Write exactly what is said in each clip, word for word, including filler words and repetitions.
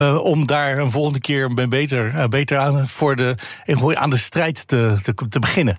Uh, om daar een volgende keer beter, uh, beter aan, voor de, aan de strijd te, te, te beginnen?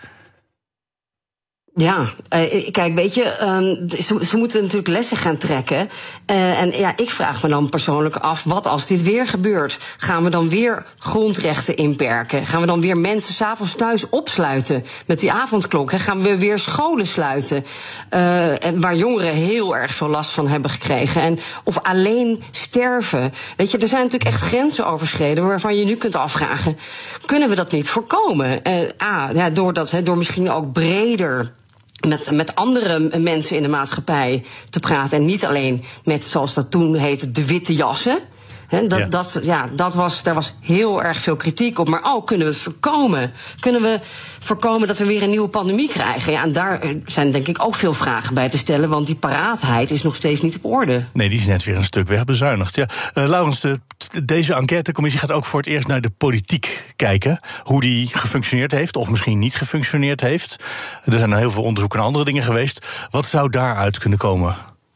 Ja, uh, kijk, weet je, um, ze, ze moeten natuurlijk lessen gaan trekken. Uh, en ja, ik vraag me dan persoonlijk af, wat als dit weer gebeurt? Gaan we dan weer grondrechten inperken? Gaan we dan weer mensen 's avonds thuis opsluiten met die avondklok? He, gaan we weer scholen sluiten? Uh, waar jongeren heel erg veel last van hebben gekregen. En, of alleen sterven. Weet je, er zijn natuurlijk echt grenzen overschreden waarvan je nu kunt afvragen, kunnen we dat niet voorkomen? Uh, A, ja, door, dat, he, door misschien ook breder Met, met andere mensen in de maatschappij te praten. En niet alleen met, zoals dat toen heette, de witte jassen. He, dat, ja. Dat, ja, dat was, daar was heel erg veel kritiek op. Maar ook, kunnen we het voorkomen? Kunnen we voorkomen dat we weer een nieuwe pandemie krijgen? Ja, en daar zijn denk ik ook veel vragen bij te stellen. Want die paraatheid is nog steeds niet op orde. Nee, die is net weer een stuk wegbezuinigd. Ja, uh, Laurens, de, deze enquêtecommissie gaat ook voor het eerst naar de politiek kijken. Hoe die gefunctioneerd heeft, of misschien niet gefunctioneerd heeft. Er zijn heel veel onderzoeken naar andere dingen geweest. Wat zou daaruit kunnen komen?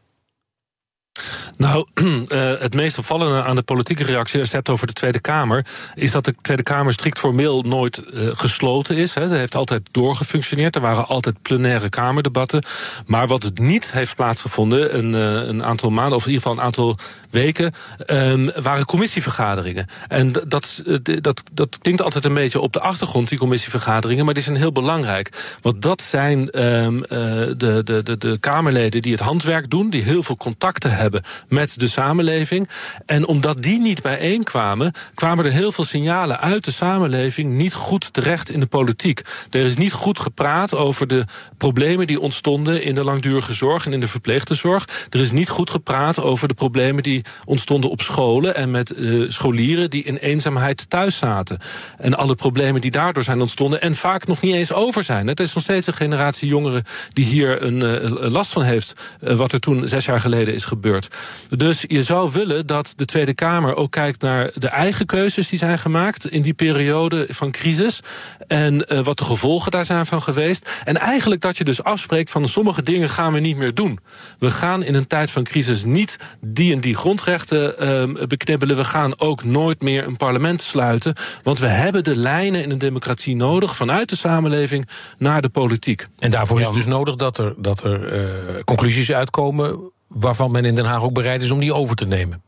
Nou, uh, het meest opvallende aan de politieke reactie, als je het hebt over de Tweede Kamer, is dat de Tweede Kamer strikt formeel nooit uh, gesloten is. Hè. Ze heeft altijd doorgefunctioneerd. Er waren altijd plenaire kamerdebatten. Maar wat het niet heeft plaatsgevonden, een, uh, een aantal maanden, of in ieder geval een aantal weken, um, waren commissievergaderingen. En dat, dat, dat klinkt altijd een beetje op de achtergrond, die commissievergaderingen, maar die zijn heel belangrijk. Want dat zijn um, uh, de, de, de, de Kamerleden die het handwerk doen, die heel veel contacten hebben met de samenleving. En omdat die niet bijeenkwamen, kwamen er heel veel signalen uit de samenleving niet goed terecht in de politiek. Er is niet goed gepraat over de problemen die ontstonden in de langdurige zorg en in de verpleegtezorg. Er is niet goed gepraat over de problemen die ontstonden op scholen en met uh, scholieren die in eenzaamheid thuis zaten. En alle problemen die daardoor zijn ontstonden en vaak nog niet eens over zijn. Het is nog steeds een generatie jongeren die hier een uh, last van heeft, uh, wat er toen zes jaar geleden is gebeurd. Dus je zou willen dat de Tweede Kamer ook kijkt naar de eigen keuzes die zijn gemaakt in die periode van crisis en uh, wat de gevolgen daar zijn van geweest. En eigenlijk dat je dus afspreekt van sommige dingen gaan we niet meer doen. We gaan in een tijd van crisis niet die en die grondrechten uh, beknibbelen. We gaan ook nooit meer een parlement sluiten, want we hebben de lijnen in een democratie nodig vanuit de samenleving naar de politiek. En daarvoor is het dus nodig dat er, dat er uh, conclusies uitkomen waarvan men in Den Haag ook bereid is om die over te nemen.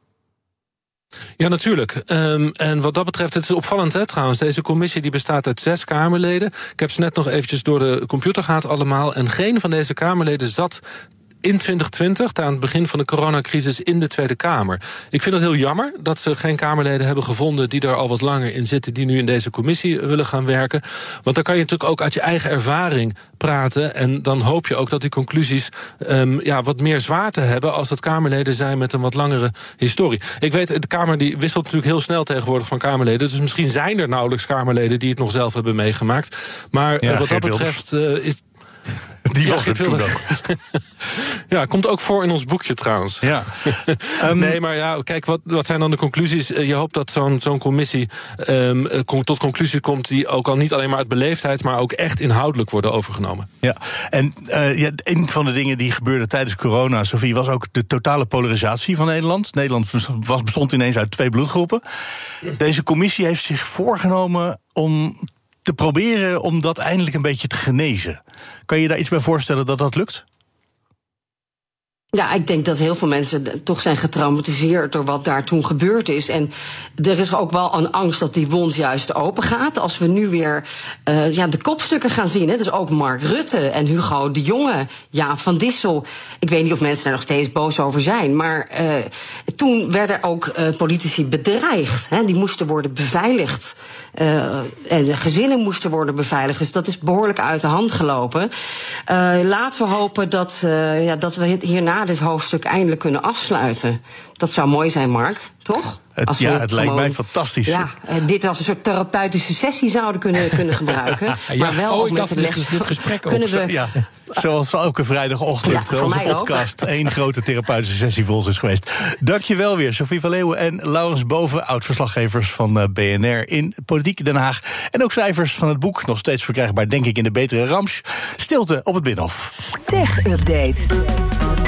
Ja, natuurlijk. Um, en wat dat betreft, het is opvallend hè, trouwens. Deze commissie die bestaat uit zes Kamerleden. Ik heb ze net nog eventjes door de computer gehad allemaal. En geen van deze Kamerleden zat in twintig twintig, aan het begin van de coronacrisis, in de Tweede Kamer. Ik vind het heel jammer dat ze geen Kamerleden hebben gevonden die er al wat langer in zitten, die nu in deze commissie willen gaan werken. Want dan kan je natuurlijk ook uit je eigen ervaring praten en dan hoop je ook dat die conclusies um, ja, wat meer zwaarte hebben als het Kamerleden zijn met een wat langere historie. Ik weet, de Kamer die wisselt natuurlijk heel snel tegenwoordig van Kamerleden, dus misschien zijn er nauwelijks Kamerleden die het nog zelf hebben meegemaakt. Maar ja, wat dat betreft uh, is Die was er toen ook. Ja, komt ook voor in ons boekje trouwens. Ja. um, nee, maar ja, kijk, wat, wat zijn dan de conclusies? Je hoopt dat zo'n zo'n commissie um, tot conclusies komt die ook al niet alleen maar uit beleefdheid, maar ook echt inhoudelijk worden overgenomen. Ja, en uh, ja, een van de dingen die gebeurde tijdens corona, Sophie, was ook de totale polarisatie van Nederland. Nederland was, bestond ineens uit twee bloedgroepen. Deze commissie heeft zich voorgenomen om te proberen om dat eindelijk een beetje te genezen. Kan je daar iets bij voorstellen dat dat lukt? Ja, ik denk dat heel veel mensen toch zijn getraumatiseerd door wat daar toen gebeurd is. En er is ook wel een angst dat die wond juist open gaat. Als we nu weer uh, ja, de kopstukken gaan zien. Hè, dus ook Mark Rutte en Hugo de Jonge, Jaap van Dissel. Ik weet niet of mensen daar nog steeds boos over zijn. Maar uh, toen werden ook uh, politici bedreigd. Hè, die moesten worden beveiligd. Uh, en de gezinnen moesten worden beveiligd. Dus dat is behoorlijk uit de hand gelopen. Uh, laten we hopen dat, uh, ja, dat we hierna dit hoofdstuk eindelijk kunnen afsluiten. Dat zou mooi zijn, Mark, toch? Het, ja, het lijkt mij fantastisch. Ja, dit als een soort therapeutische sessie zouden kunnen, kunnen gebruiken. Ja, maar wel oh, ook ik met dacht de les. Dit, dit gesprek kunnen ook. We, ja, zoals elke vrijdagochtend ja, onze podcast één grote therapeutische sessie voor ons is geweest. Dankjewel weer, Sophie van Leeuwen en Laurens Boven, oud-verslaggevers van B N R in Politiek Den Haag. En ook schrijvers van het boek, nog steeds verkrijgbaar, denk ik, in de betere Ramsch, Stilte op het Binnenhof. Tech Update.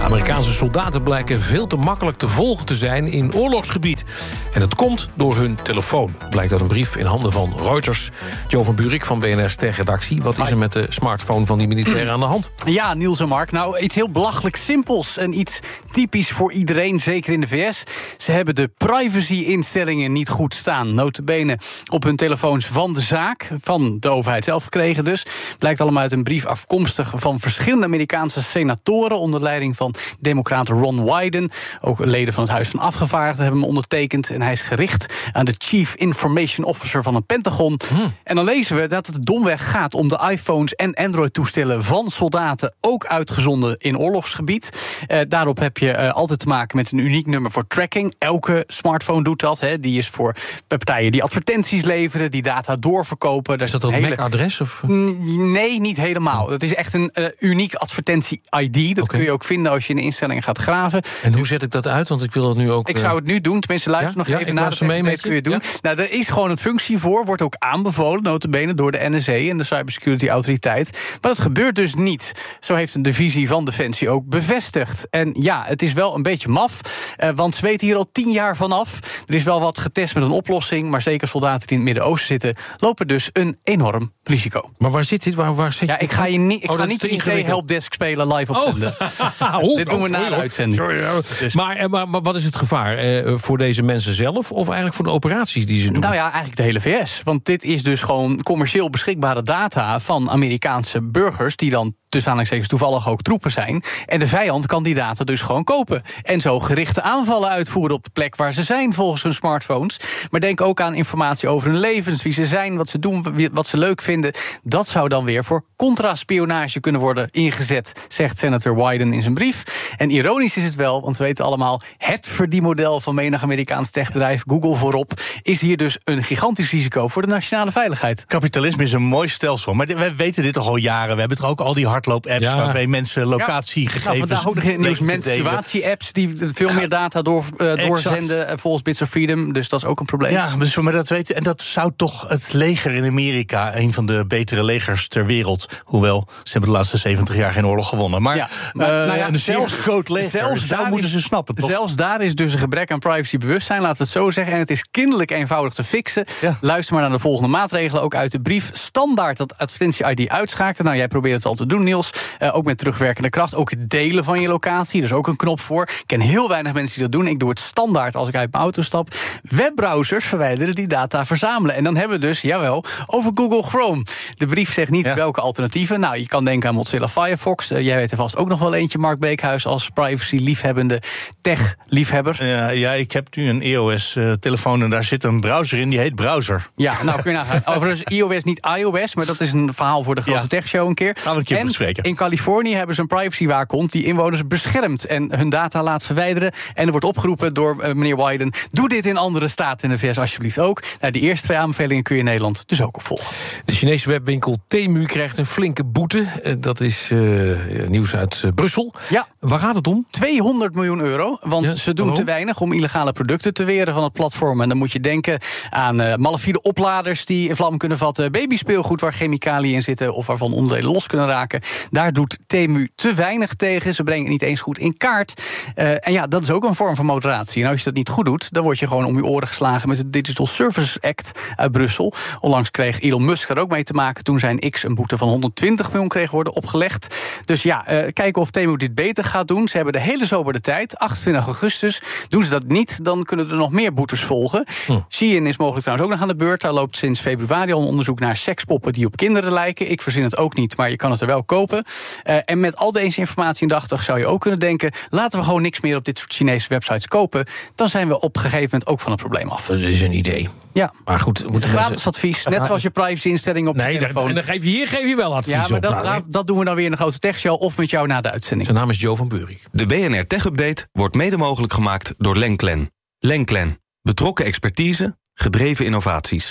Amerikaanse soldaten blijken veel te makkelijk te volgen te zijn in oorlogsgebied. En dat komt door hun telefoon. Blijkt uit een brief in handen van Reuters. Jo van Buurik van B N R's Tech-redactie. Wat is er met de smartphone van die militairen aan de hand? Ja, Niels en Mark. Nou, iets heel belachelijk simpels en iets typisch voor iedereen, zeker in de V S. Ze hebben de privacy-instellingen niet goed staan. Nota bene op hun telefoons van de zaak, van de overheid zelf gekregen dus. Blijkt allemaal uit een brief afkomstig van verschillende Amerikaanse senatoren onder leiding van democraat Ron Wyden. Ook leden van het Huis van Afgevaardigden hebben hem ondertekend. En hij is gericht aan de Chief Information Officer van het Pentagon. Hmm. En dan lezen we dat het domweg gaat om de iPhones en Android-toestellen van soldaten, ook uitgezonden in oorlogsgebied. Uh, daarop heb je uh, altijd te maken met een uniek nummer voor tracking. Elke smartphone doet dat. Hè. Die is voor partijen die advertenties leveren, die data doorverkopen. Is dat een hele... M A C-adres? Of? Nee, niet helemaal. Dat is echt een uh, uniek advertentie-I D. Dat okay. kun je ook vinden als je in de instellingen gaat graven. En hoe zet ik dat uit? Want ik wil het nu ook... Ik zou het nu doen. Tenminste, luister ja? nog ja, even naar. Dat mee kun je het doen. Ja? Nou, er is gewoon een functie voor. Wordt ook aanbevolen, nota bene, door de N S A en de Cybersecurity Autoriteit. Maar dat gebeurt dus niet. Zo heeft een divisie van Defensie ook bevestigd. En ja, het is wel een beetje maf. Uh, want ze weten hier al tien jaar vanaf. Er is wel wat getest met een oplossing. Maar zeker soldaten die in het Midden-Oosten zitten lopen dus een enorm risico. Maar waar zit dit? Waar, waar zit ja, ik ga je niet, ik oh, ga niet de I T-helpdesk spelen live opzenden. Oh. oh, dit doen we na de uitzending. Sorry, oh. dus. maar, maar, maar wat is het gevaar? Eh, voor deze mensen zelf of eigenlijk voor de operaties die ze doen? Nou ja, eigenlijk de hele V S. Want dit is dus gewoon commercieel beschikbare data van Amerikaanse burgers die dan tussen aanhalingstekens toevallig ook troepen zijn. En de vijand kan die data dus gewoon kopen. En zo gerichte aanvallen uitvoeren op de plek waar ze zijn volgens hun smartphones. Maar denk ook aan informatie over hun levens, wie ze zijn, wat ze doen, wat ze leuk vinden. Dat zou dan weer voor contra-spionage kunnen worden ingezet, zegt senator Wyden in zijn brief. En ironisch is het wel, want we weten allemaal, het verdienmodel van menig Amerikaans techbedrijf, Google voorop, is hier dus een gigantisch risico voor de nationale veiligheid. Kapitalisme is een mooi stelsel, maar wij weten dit toch al jaren. We hebben toch ook al die hardloop-apps ja. waarbij mensen locatiegegevens... Ja. Nou, vandaag ook nog nieuws menstruatie-apps die veel meer data door, uh, doorzenden volgens Bits of Freedom. Dus dat is ook een probleem. Ja, dus, maar dat weten, en dat zou toch het leger in Amerika, een van de betere legers ter wereld, hoewel ze hebben de laatste zeventig jaar geen oorlog gewonnen. Maar, ja, maar uh, nou ja, een zeer groot leger, zelfs daar moeten ze snappen, toch? Zelfs daar is dus een gebrek aan privacybewustzijn, laten we het zo zeggen. En het is kinderlijk eenvoudig te fixen. Ja. Luister maar naar de volgende maatregelen, ook uit de brief. Standaard dat advertentie-I D uitschakelen. Nou, jij probeert het al te doen, Niels. Uh, ook met terugwerkende kracht. Ook het delen van je locatie. Er is ook een knop voor. Ik ken heel weinig mensen die dat doen. Ik doe het standaard als ik uit mijn auto stap. Webbrowsers verwijderen die data verzamelen. En dan hebben we dus, jawel, over Google Chrome. De brief zegt niet ja. welke alternatieven. Nou, je kan denken aan Mozilla Firefox. Uh, jij weet er vast ook nog wel eentje, Mark Beekhuis, als privacy-liefhebbende tech-liefhebber. Ja, ja, ik heb nu een iOS-telefoon uh, en daar zit een browser in, die heet Browser. Ja, nou kun je nagaan. Overigens iOS, niet iOS, maar dat is een verhaal voor de grote ja. tech-show een keer. Gaan we een keer en bespreken. In Californië hebben ze een privacywaakhond die inwoners beschermt en hun data laat verwijderen. En er wordt opgeroepen door uh, meneer Wyden, doe dit in andere staten in de V S alsjeblieft ook. Nou, die eerste twee aanbevelingen kun je in Nederland dus ook opvolgen. De Chinese webwinkel Temu krijgt een flinke boete. Uh, dat is uh, nieuws uit uh, Brussel. Ja. Waar gaat het om? tweehonderd miljoen euro, want ja, ze doen waarom? te weinig om illegale producten te weren van het platform. En dan moet je denken aan uh, malafide opladers die in vlam kunnen vatten, babyspeelgoed waar chemicaliën in zitten of waarvan onderdelen los kunnen raken. Daar doet Temu te weinig tegen. Ze brengen het niet eens goed in kaart. Uh, en ja, dat is ook een vorm van moderatie. En als je dat niet goed doet, dan word je gewoon om je oren geslagen met het Digital Services Act uit Brussel. Onlangs kreeg Elon Musk er ook mee te maken toen zijn X een boete van honderdtwintig miljoen kreeg worden opgelegd. Dus ja, uh, kijken of Temu dit beter gaat doen. Ze hebben de hele zomer de tijd, achtentwintig augustus. Doen ze dat niet, dan kunnen er nog meer boetes volgen. Hm. Shein is mogelijk trouwens ook nog aan de beurt. Daar loopt sinds februari al een onderzoek naar sekspoppen die op kinderen lijken. Ik verzin het ook niet, maar je kan het er wel kopen. Uh, en met al deze informatie indachtig zou je ook kunnen denken, laten we gewoon niks meer op dit soort Chinese websites kopen. Dan zijn we op een gegeven moment ook van het probleem af. Dat is een idee. Ja, maar goed, het is gratis mensen... advies. Net zoals je privacy-instelling op nee, je telefoon. En dan geef je hier geef je wel advies ja, maar op. Dat, nou, dat, dat doen we dan weer in de grote techshow of met jou na de uitzending. Zijn naam is Jo van Buurik. De B N R Tech Update wordt mede mogelijk gemaakt door Lenklen. Lenklen. Betrokken expertise, gedreven innovaties.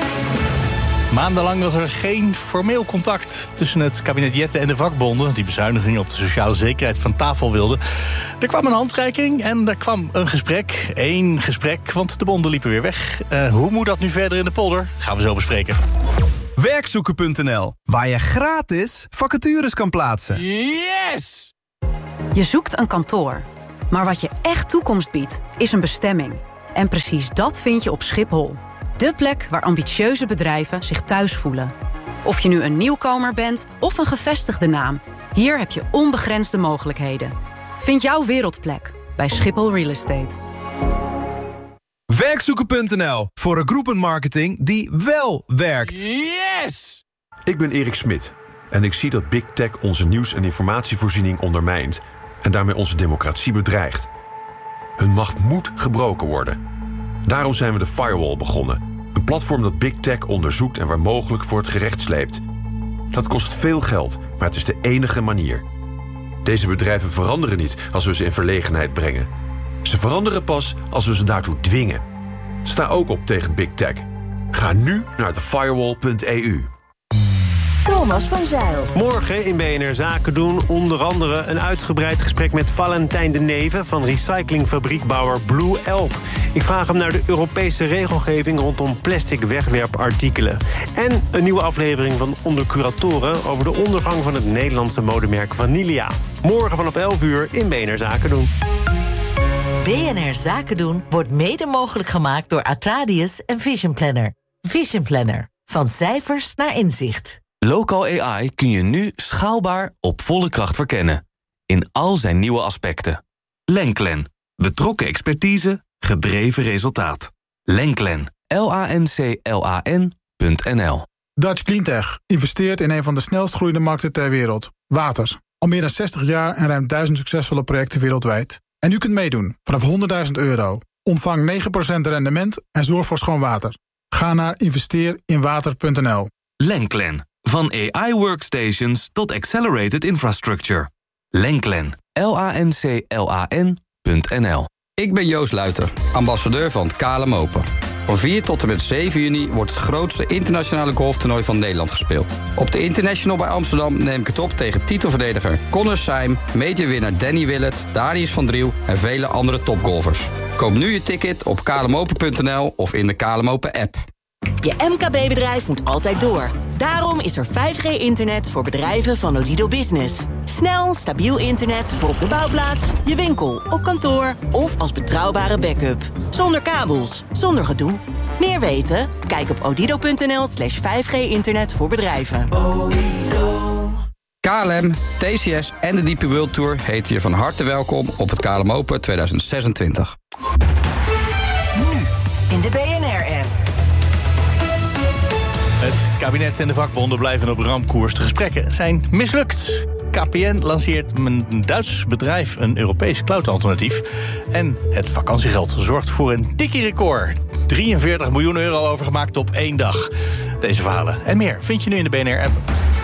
Maandenlang was er geen formeel contact tussen het kabinet Jette en de vakbonden, die bezuinigingen op de sociale zekerheid van tafel wilden. Er kwam een handreiking en er kwam een gesprek. Eén gesprek, want de bonden liepen weer weg. Uh, hoe moet dat nu verder in de polder? Gaan we zo bespreken. Werkzoeken punt n l, waar je gratis vacatures kan plaatsen. Yes! Je zoekt een kantoor. Maar wat je echt toekomst biedt, is een bestemming. En precies dat vind je op Schiphol. De plek waar ambitieuze bedrijven zich thuis voelen. Of je nu een nieuwkomer bent of een gevestigde naam. Hier heb je onbegrensde mogelijkheden. Vind jouw wereldplek bij Schiphol Real Estate. Werkzoeken punt n l voor een groepenmarketing die wel werkt. Yes! Ik ben Erik Smit en ik zie dat Big Tech onze nieuws- en informatievoorziening ondermijnt en daarmee onze democratie bedreigt. Hun macht moet gebroken worden. Daarom zijn we de Firewall begonnen. Een platform dat Big Tech onderzoekt en waar mogelijk voor het gerecht sleept. Dat kost veel geld, maar het is de enige manier. Deze bedrijven veranderen niet als we ze in verlegenheid brengen. Ze veranderen pas als we ze daartoe dwingen. Sta ook op tegen Big Tech. Ga nu naar de firewall punt e u. Thomas van Zijl. Morgen in B N R Zaken doen onder andere een uitgebreid gesprek met Valentijn de Neve van recyclingfabriekbouwer Blue Elk. Ik vraag hem naar de Europese regelgeving rondom plastic wegwerpartikelen. En een nieuwe aflevering van Onder Curatoren over de ondergang van het Nederlandse modemerk Vanillia. Morgen vanaf elf uur in B N R Zaken doen. B N R Zaken doen wordt mede mogelijk gemaakt door Atradius en Vision Planner. Vision Planner. Van cijfers naar inzicht. Local A I kun je nu schaalbaar op volle kracht verkennen. In al zijn nieuwe aspecten. Lenklen. Betrokken expertise, gedreven resultaat. Lenklen. L A N C L A N punt n l. Dutch Cleantech investeert in een van de snelst groeiende markten ter wereld. Water. Al meer dan zestig jaar en ruim duizend succesvolle projecten wereldwijd. En u kunt meedoen vanaf honderdduizend euro. Ontvang negen procent rendement en zorg voor schoon water. Ga naar investeer in water punt n l. Lenklen. Van A I workstations tot accelerated infrastructure. Lenklen. L A N C L A N punt n l. Ik ben Joost Luiter, ambassadeur van K L M Open. Van vier tot en met zeven juni wordt het grootste internationale golftoernooi van Nederland gespeeld. Op de International bij Amsterdam neem ik het op tegen titelverdediger Connor Syme, majorwinnaar Danny Willett, Darius van Driel en vele andere topgolfers. Koop nu je ticket op k l m open punt n l of in de K L M Open app. Je M K B-bedrijf moet altijd door. Daarom is er vijf G internet voor bedrijven van Odido Business. Snel, stabiel internet voor op de bouwplaats, je winkel, op kantoor of als betrouwbare backup. Zonder kabels, zonder gedoe. Meer weten? Kijk op odido punt n l slash vijf G internet voor bedrijven. K L M, T C S en de D P World Tour heten je van harte welkom op het K L M Open tweeduizend zesentwintig. Nu in de B N R-app. Het kabinet en de vakbonden blijven op ramkoers. De gesprekken zijn mislukt. K P N lanceert een Duits bedrijf een Europees cloud-alternatief. En het vakantiegeld zorgt voor een dikke record. drieënveertig miljoen euro overgemaakt op één dag. Deze verhalen en meer vind je nu in de B N R-app.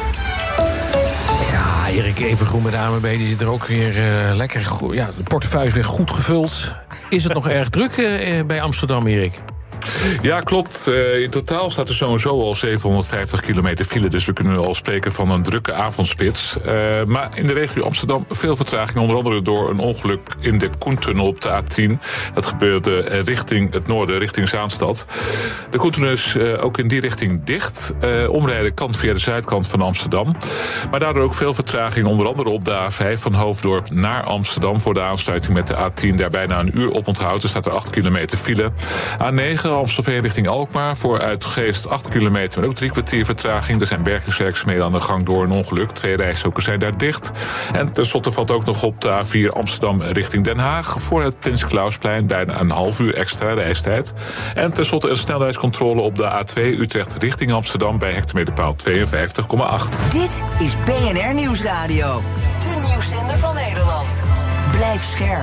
Ja, Erik Evengroen met de A M B, die zit er ook weer uh, lekker goed. Ja, de portefeuille is weer goed gevuld. Is het nog erg druk uh, bij Amsterdam, Erik? Ja, klopt. Uh, in totaal staat er sowieso al zevenhonderdvijftig kilometer file. Dus we kunnen al spreken van een drukke avondspits. Uh, maar in de regio Amsterdam veel vertraging. Onder andere door een ongeluk in de Koentunnel op de A tien. Dat gebeurde richting het noorden, richting Zaanstad. De Koentunnel is uh, ook in die richting dicht. Uh, omrijden kan via de zuidkant van Amsterdam. Maar daardoor ook veel vertraging. Onder andere op de A vijf van Hoofddorp naar Amsterdam. Voor de aansluiting met de A tien. Daar bijna een uur op onthoud. Er staat er acht kilometer file. A negen Amstelveen richting Alkmaar. Voor Uitgeest acht kilometer, maar ook drie kwartier vertraging. Er zijn bergingswerkzaamheden aan de gang door een ongeluk. Twee rijstroken zijn daar dicht. En tenslotte valt ook nog op de A vier Amsterdam richting Den Haag. Voor het Prins Klausplein bijna een half uur extra reistijd. En tenslotte een snelheidscontrole op de A twee Utrecht richting Amsterdam bij hectometerpaal tweeënvijftig komma acht. Dit is B N R Nieuwsradio. De nieuwszender van Nederland. Blijf scherp.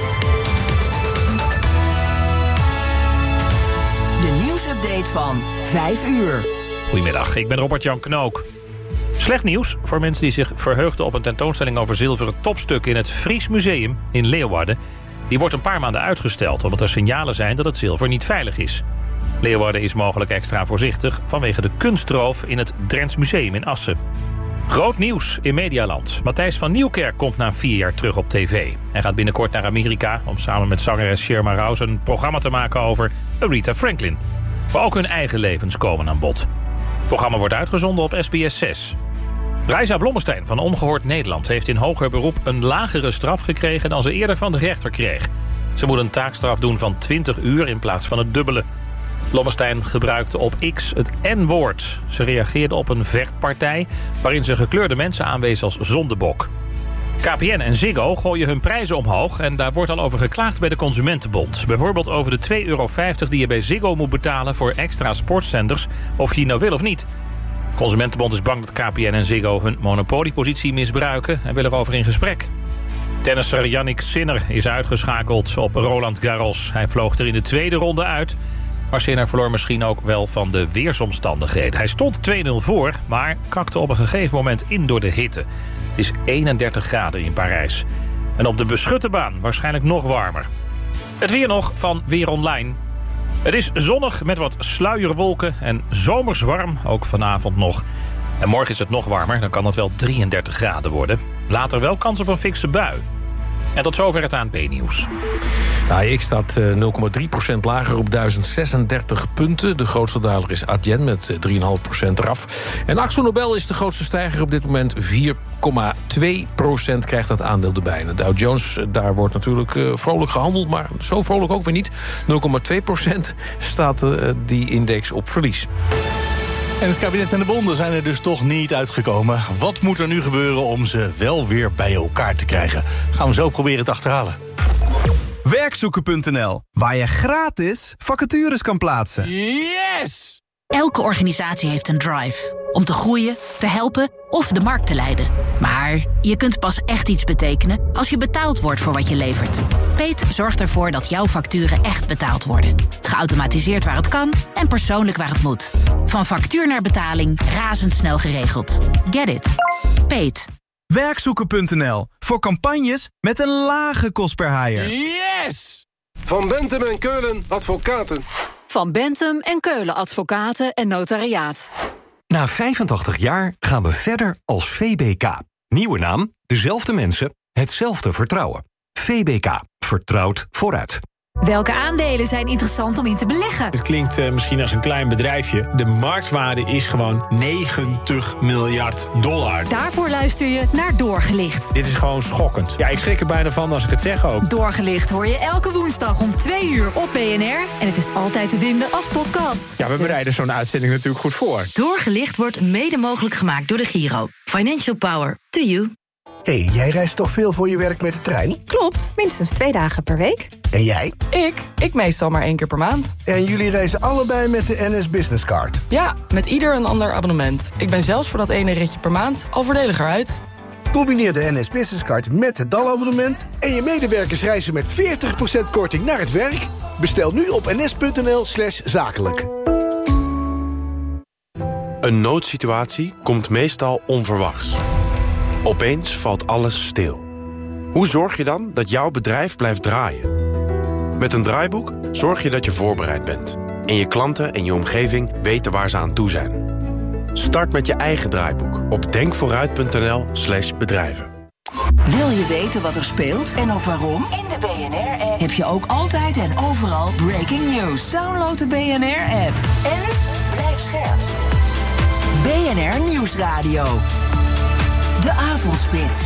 De nieuwsupdate van vijf uur. Goedemiddag, ik ben Robert-Jan Knook. Slecht nieuws voor mensen die zich verheugden op een tentoonstelling over zilveren topstukken in het Fries Museum in Leeuwarden. Die wordt een paar maanden uitgesteld omdat er signalen zijn dat het zilver niet veilig is. Leeuwarden is mogelijk extra voorzichtig vanwege de kunstroof in het Drents Museum in Assen. Groot nieuws in Medialand. Matthijs van Nieuwkerk komt na vier jaar terug op tv. Hij gaat binnenkort naar Amerika om samen met zangeres Sherma Rouse een programma te maken over Aretha Franklin. Maar ook hun eigen levens komen aan bod. Het programma wordt uitgezonden op S B S zes. Reisa Blommestein van Ongehoord Nederland heeft in hoger beroep een lagere straf gekregen dan ze eerder van de rechter kreeg. Ze moet een taakstraf doen van twintig uur in plaats van het dubbele. Blommestein gebruikte op X het N-woord. Ze reageerde op een vechtpartij waarin ze gekleurde mensen aanwees als zondebok. K P N en Ziggo gooien hun prijzen omhoog en daar wordt al over geklaagd bij de Consumentenbond. Bijvoorbeeld over de twee euro vijftig die je bij Ziggo moet betalen voor extra sportzenders, of je die nou wil of niet. De Consumentenbond is bang dat K P N en Ziggo hun monopoliepositie misbruiken en wil erover in gesprek. Tennisser Yannick Sinner is uitgeschakeld op Roland Garros. Hij vloog er in de tweede ronde uit, maar Sinner verloor misschien ook wel van de weersomstandigheden. Hij stond twee nul voor, maar kakte op een gegeven moment in door de hitte. Het is eenendertig graden in Parijs. En op de beschutte baan waarschijnlijk nog warmer. Het weer nog van Weer Online. Het is zonnig met wat sluierwolken en zomers warm, ook vanavond nog. En morgen is het nog warmer, dan kan het wel drieëndertig graden worden. Later wel kans op een fikse bui. En tot zover het A N P-nieuws. De A X staat nul komma drie procent lager op duizend zesendertig punten. De grootste daler is Adyen met drie komma vijf procent eraf. En Akzo Nobel is de grootste stijger op dit moment. vier komma twee procent krijgt dat aandeel erbij. De Dow Jones, daar wordt natuurlijk uh, vrolijk gehandeld, maar zo vrolijk ook weer niet. nul komma twee procent staat uh, die index op verlies. En het kabinet en de bonden zijn er dus toch niet uitgekomen. Wat moet er nu gebeuren om ze wel weer bij elkaar te krijgen? Gaan we zo proberen te achterhalen. Werkzoeken punt n l, waar je gratis vacatures kan plaatsen. Yes! Elke organisatie heeft een drive. Om te groeien, te helpen of de markt te leiden. Maar je kunt pas echt iets betekenen als je betaald wordt voor wat je levert. Peet zorgt ervoor dat jouw facturen echt betaald worden. Geautomatiseerd waar het kan en persoonlijk waar het moet. Van factuur naar betaling, razendsnel geregeld. Get it? Peet. Werkzoeken punt n l, voor campagnes met een lage kost per hire. Yes! Van Bentham en Keulen Advocaten. Van Bentham en Keulen Advocaten en Notariaat. Na vijfentachtig jaar gaan we verder als V B K. Nieuwe naam, dezelfde mensen, hetzelfde vertrouwen. V B K. Vertrouwd vooruit. Welke aandelen zijn interessant om in te beleggen? Het klinkt uh, misschien als een klein bedrijfje. De marktwaarde is gewoon negentig miljard dollar. Daarvoor luister je naar Doorgelicht. Dit is gewoon schokkend. Ja, ik schrik er bijna van als ik het zeg ook. Doorgelicht hoor je elke woensdag om twee uur op B N R. En het is altijd te vinden als podcast. Ja, we bereiden zo'n uitzending natuurlijk goed voor. Doorgelicht wordt mede mogelijk gemaakt door de Giro. Financial Power to you. Hé, hey, jij reist toch veel voor je werk met de trein? Klopt, minstens twee dagen per week. En jij? Ik? Ik meestal maar één keer per maand. En jullie reizen allebei met de N S Business Card? Ja, met ieder een ander abonnement. Ik ben zelfs voor dat ene ritje per maand al voordeliger uit. Combineer de N S Business Card met het D A L-abonnement... en je medewerkers reizen met veertig procent korting naar het werk. Bestel nu op ns.nl slash zakelijk. Een noodsituatie komt meestal onverwachts. Opeens valt alles stil. Hoe zorg je dan dat jouw bedrijf blijft draaien? Met een draaiboek zorg je dat je voorbereid bent. En je klanten en je omgeving weten waar ze aan toe zijn. Start met je eigen draaiboek op denkvooruit.nl slash bedrijven. Wil je weten wat er speelt en ook waarom? In de B N R-app heb je ook altijd en overal breaking news. Download de B N R-app en blijf scherp. B N R Nieuwsradio. De Avondspits.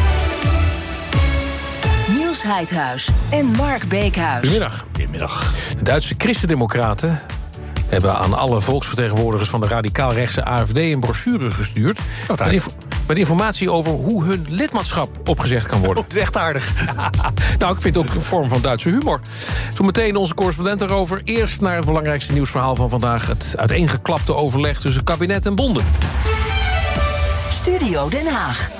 Niels Heidhuis en Mark Beekhuis. Goedemiddag. Goedemiddag. De Duitse christendemocraten hebben aan alle volksvertegenwoordigers van de radicaal-rechtse A F D een brochure gestuurd. Met, inf- met informatie over hoe hun lidmaatschap opgezegd kan worden. Dat is echt aardig. Nou, ik vind het ook een vorm van Duitse humor. Zometeen onze correspondent erover. Eerst naar het belangrijkste nieuwsverhaal van vandaag. Het uiteengeklapte overleg tussen kabinet en bonden. Studio Den Haag.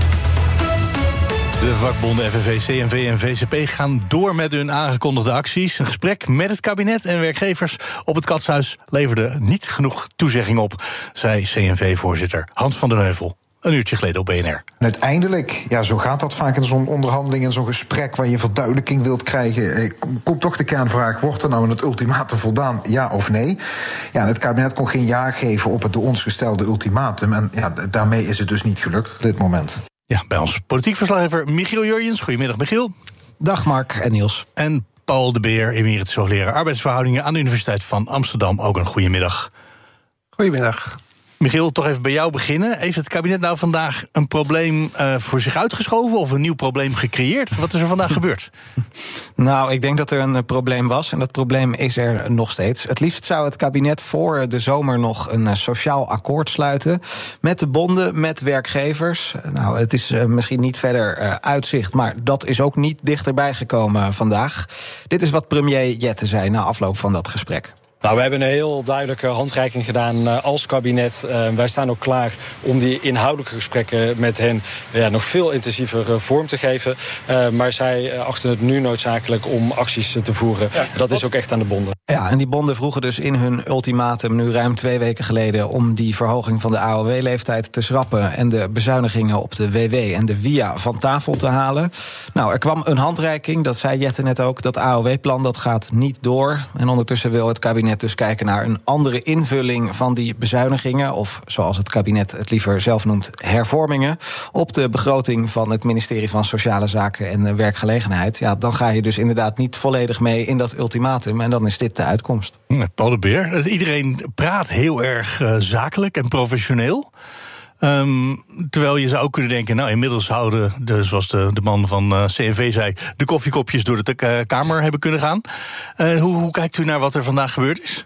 De vakbonden F N V, C N V en V C P gaan door met hun aangekondigde acties. Een gesprek met het kabinet en werkgevers op het Katshuis leverde niet genoeg toezegging op, zei C N V-voorzitter Hans van den Heuvel een uurtje geleden op B N R. En uiteindelijk, ja, zo gaat dat vaak in zo'n onderhandeling, in zo'n gesprek waar je verduidelijking wilt krijgen, komt toch de kernvraag: wordt er nou in het ultimatum voldaan, ja of nee? Ja, en het kabinet kon geen ja geven op het door ons gestelde ultimatum. En ja, daarmee is het dus niet gelukt op dit moment. Ja, bij ons politiek verslaggever Michiel Jurjens. Goedemiddag, Michiel. Dag, Mark en Niels. En Paul de Beer, emeritus hoogleraar arbeidsverhoudingen aan de Universiteit van Amsterdam. Ook een goedemiddag. Goedemiddag. Michiel, toch even bij jou beginnen. Heeft het kabinet nou vandaag een probleem uh, voor zich uitgeschoven of een nieuw probleem gecreëerd? Wat is er vandaag gebeurd? Nou, ik denk dat er een uh, probleem was en dat probleem is er nog steeds. Het liefst zou het kabinet voor de zomer nog een uh, sociaal akkoord sluiten met de bonden, met werkgevers. Nou, het is uh, misschien niet verder uh, uitzicht, maar dat is ook niet dichterbij gekomen uh, vandaag. Dit is wat premier Jette zei na afloop van dat gesprek. Nou, we hebben een heel duidelijke handreiking gedaan uh, als kabinet. Uh, wij staan ook klaar om die inhoudelijke gesprekken met hen ja, nog veel intensiever uh, vorm te geven. Uh, maar zij uh, achten het nu noodzakelijk om acties uh, te voeren. Ja, dat wat? is ook echt aan de bonden. Ja, en die bonden vroegen dus in hun ultimatum nu ruim twee weken geleden om die verhoging van de A O W-leeftijd te schrappen en de bezuinigingen op de W W en de W I A van tafel te halen. Nou, er kwam een handreiking, dat zei Jette net ook. Dat A O W-plan dat gaat niet door. En ondertussen wil het kabinet dus kijken naar een andere invulling van die bezuinigingen, of zoals het kabinet het liever zelf noemt, hervormingen, op de begroting van het ministerie van Sociale Zaken en Werkgelegenheid. Ja, dan ga je dus inderdaad niet volledig mee in dat ultimatum en dan is dit de uitkomst. Paul de Beer, iedereen praat heel erg uh, zakelijk en professioneel. Um, terwijl je zou ook kunnen denken, nou, inmiddels houden, de, zoals de, de man van uh, C N V zei, de koffiekopjes door de uh, Kamer hebben kunnen gaan. Uh, hoe, hoe kijkt u naar wat er vandaag gebeurd is?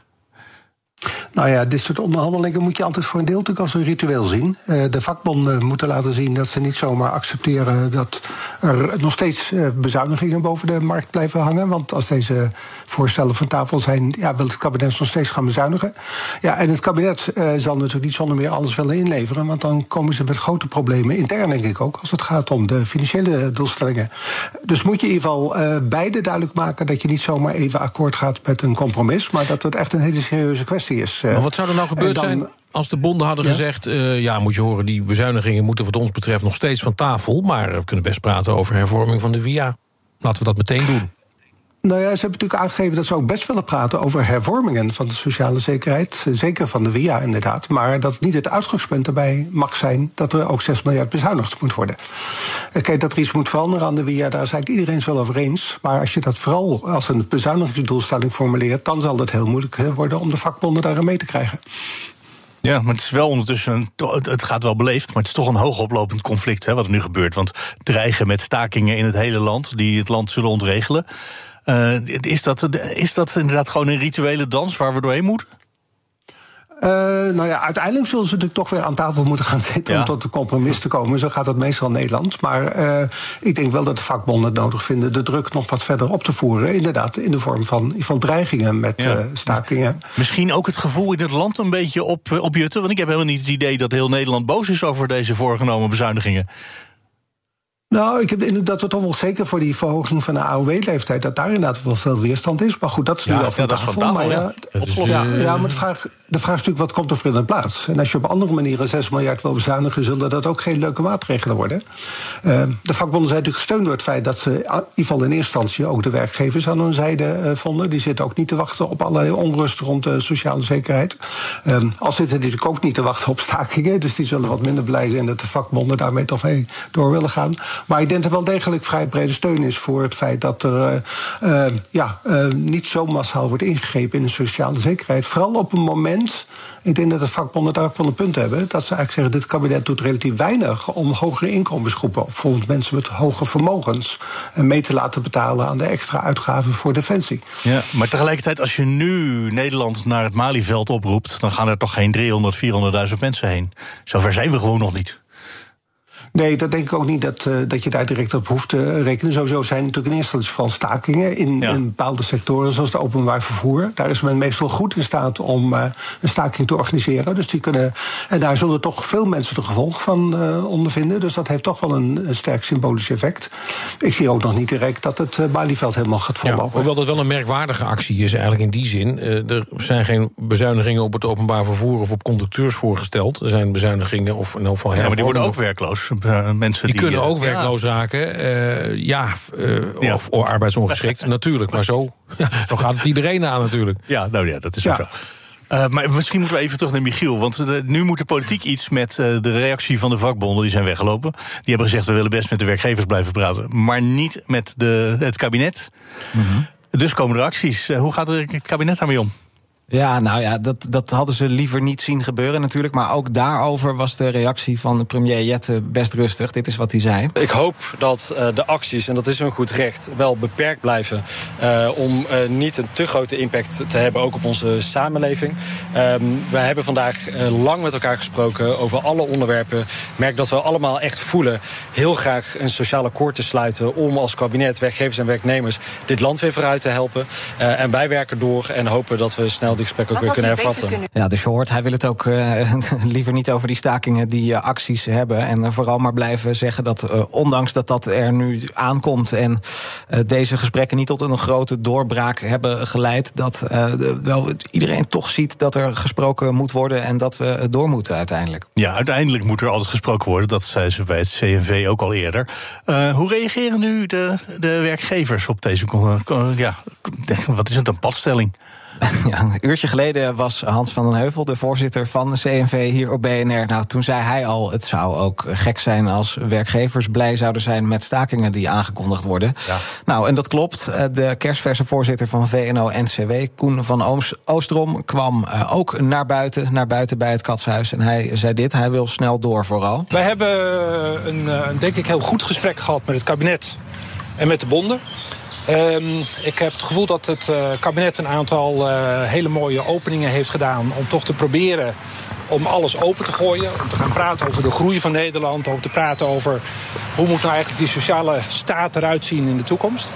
Nou ja, dit soort onderhandelingen moet je altijd voor een deel natuurlijk als een ritueel zien. Uh, de vakbonden moeten laten zien dat ze niet zomaar accepteren dat er nog steeds uh, bezuinigingen boven de markt blijven hangen. Want als deze voorstellen van tafel zijn, ja, wil het kabinet nog steeds gaan bezuinigen. Ja, en het kabinet uh, zal natuurlijk niet zonder meer alles willen inleveren, want dan komen ze met grote problemen, intern denk ik ook, als het gaat om de financiële doelstellingen. Dus moet je in ieder geval uh, beide duidelijk maken dat je niet zomaar even akkoord gaat met een compromis, maar dat het echt een hele serieuze kwestie is. Maar wat zou er nou gebeurd dan zijn als de bonden hadden ja? gezegd, uh, ja, moet je horen, die bezuinigingen moeten wat ons betreft nog steeds van tafel, maar we kunnen best praten over hervorming van de W I A. Laten we dat meteen doen. Nou ja, ze hebben natuurlijk aangegeven dat ze ook best willen praten over hervormingen van de sociale zekerheid. Zeker van de W I A inderdaad. Maar dat niet het uitgangspunt erbij mag zijn dat er ook zes miljard bezuinigd moet worden. Kijk, dat er iets moet veranderen aan de W I A, daar is eigenlijk iedereen het wel over eens. Maar als je dat vooral als een bezuinigingsdoelstelling formuleert, dan zal het heel moeilijk worden om de vakbonden daarin mee te krijgen. Ja, maar het is wel ondertussen, het gaat wel beleefd, maar het is toch een hoogoplopend conflict, hè, wat er nu gebeurt. Want dreigen met stakingen in het hele land, die het land zullen ontregelen. Uh, is, dat, is dat inderdaad gewoon een rituele dans waar we doorheen moeten? Uh, nou ja, uiteindelijk zullen ze natuurlijk toch weer aan tafel moeten gaan zitten ja. om tot een compromis te komen. Zo gaat dat meestal in Nederland. Maar uh, ik denk wel dat de vakbonden het nodig vinden de druk nog wat verder op te voeren. Inderdaad, in de vorm van in ieder geval dreigingen met ja. uh, stakingen. Misschien ook het gevoel in het land een beetje op, opjutten. Want ik heb helemaal niet het idee dat heel Nederland boos is over deze voorgenomen bezuinigingen. Nou, ik heb inderdaad toch wel zeker voor die verhoging van de A O W-leeftijd dat daar inderdaad wel veel weerstand is. Maar goed, dat is nu ja, wel van ja, tafel. Dat is van tafel, maar, ja. Ja, is, ja, uh, ja, maar de vraag, de vraag is natuurlijk, wat komt er voor in de plaats? En als je op andere manieren zes miljard wil bezuinigen, zullen dat ook geen leuke maatregelen worden. Uh, de vakbonden zijn natuurlijk gesteund door het feit dat ze in ieder geval in eerste instantie ook de werkgevers aan hun zijde uh, vonden. Die zitten ook niet te wachten op allerlei onrust rond de sociale zekerheid. Uh, al zitten die natuurlijk ook niet te wachten op stakingen. Dus die zullen wat minder blij zijn dat de vakbonden daarmee toch mee door willen gaan. Maar ik denk dat wel degelijk vrij brede steun is voor het feit dat er uh, uh, ja, uh, niet zo massaal wordt ingegrepen in de sociale zekerheid. Vooral op een moment, ik denk dat de vakbonden daar ook wel een punt hebben, dat ze eigenlijk zeggen, dit kabinet doet relatief weinig om hogere inkomensgroepen, bijvoorbeeld mensen met hoge vermogens, mee te laten betalen aan de extra uitgaven voor defensie. Ja, maar tegelijkertijd, als je nu Nederland naar het Malieveld oproept, dan gaan er toch geen driehonderd, vierhonderdduizend mensen heen. Zover zijn we gewoon nog niet. Nee, dat denk ik ook niet dat, uh, dat je daar direct op hoeft te rekenen. Sowieso zijn natuurlijk in eerste instantie van stakingen in, ja. in bepaalde sectoren, zoals het openbaar vervoer. Daar is men meestal goed in staat om uh, een staking te organiseren. Dus die kunnen, en daar zullen toch veel mensen de gevolgen van uh, ondervinden. Dus dat heeft toch wel een, een sterk symbolisch effect. Ik zie ook nog niet direct dat het uh, Malieveld helemaal gaat vollopen. Ja, hoewel dat wel een merkwaardige actie is eigenlijk in die zin. Uh, er zijn geen bezuinigingen op het openbaar vervoer of op conducteurs voorgesteld. Er zijn bezuinigingen of in elk geval hervormingen. Ja, maar die worden ook werkloos. Uh, mensen die, die kunnen uh, ook werkloos ja. raken. Uh, ja, uh, ja, of, of arbeidsongeschikt, natuurlijk. Maar zo, ja, zo gaat het iedereen aan natuurlijk. Ja, nou ja, dat is ook ja. zo. Uh, maar misschien moeten we even terug naar Michiel. Want uh, nu moet de politiek iets met uh, de reactie van de vakbonden. Die zijn weggelopen. Die hebben gezegd, we willen best met de werkgevers blijven praten. Maar niet met de, het kabinet. Mm-hmm. Dus komen er acties. Uh, hoe gaat het kabinet daarmee om? Ja, nou ja, dat, dat hadden ze liever niet zien gebeuren natuurlijk. Maar ook daarover was de reactie van de premier Jette best rustig. Dit is wat hij zei. Ik hoop dat uh, de acties, en dat is een goed recht, wel beperkt blijven. Uh, om uh, niet een te grote impact te hebben, ook op onze samenleving. Um, wij hebben vandaag uh, lang met elkaar gesproken over alle onderwerpen. Ik merk dat we allemaal echt voelen heel graag een sociaal akkoord te sluiten om als kabinet, werkgevers en werknemers dit land weer vooruit te helpen. Uh, en wij werken door en hopen dat we snel die gesprek ook weer kunnen hervatten. Ja, dus je hoort, hij wil het ook uh, liever niet over die stakingen die uh, acties hebben. En uh, vooral maar blijven zeggen dat uh, ondanks dat dat er nu aankomt en uh, deze gesprekken niet tot een grote doorbraak hebben geleid, dat uh, de, wel iedereen toch ziet dat er gesproken moet worden en dat we door moeten uiteindelijk. Ja, uiteindelijk moet er altijd gesproken worden. Dat zei ze bij het C N V ook al eerder. Uh, hoe reageren nu de, de werkgevers op deze... Uh, ja, wat is het, een padstelling? Ja, een uurtje geleden was Hans van den Heuvel, de voorzitter van de C N V, hier op B N R. Nou, toen zei hij al, het zou ook gek zijn als werkgevers blij zouden zijn met stakingen die aangekondigd worden. Ja. Nou, en dat klopt. De kerstverse voorzitter van V N O N C W, Koen van Oostrom, kwam ook naar buiten, naar buiten bij het Katshuis. En hij zei dit, hij wil snel door vooral. Wij hebben een, een denk ik heel goed gesprek gehad met het kabinet en met de bonden. Um, ik heb het gevoel dat het uh, kabinet een aantal uh, hele mooie openingen heeft gedaan om toch te proberen om alles open te gooien. Om te gaan praten over de groei van Nederland. Om te praten over hoe moet nou eigenlijk die sociale staat eruit zien in de toekomst.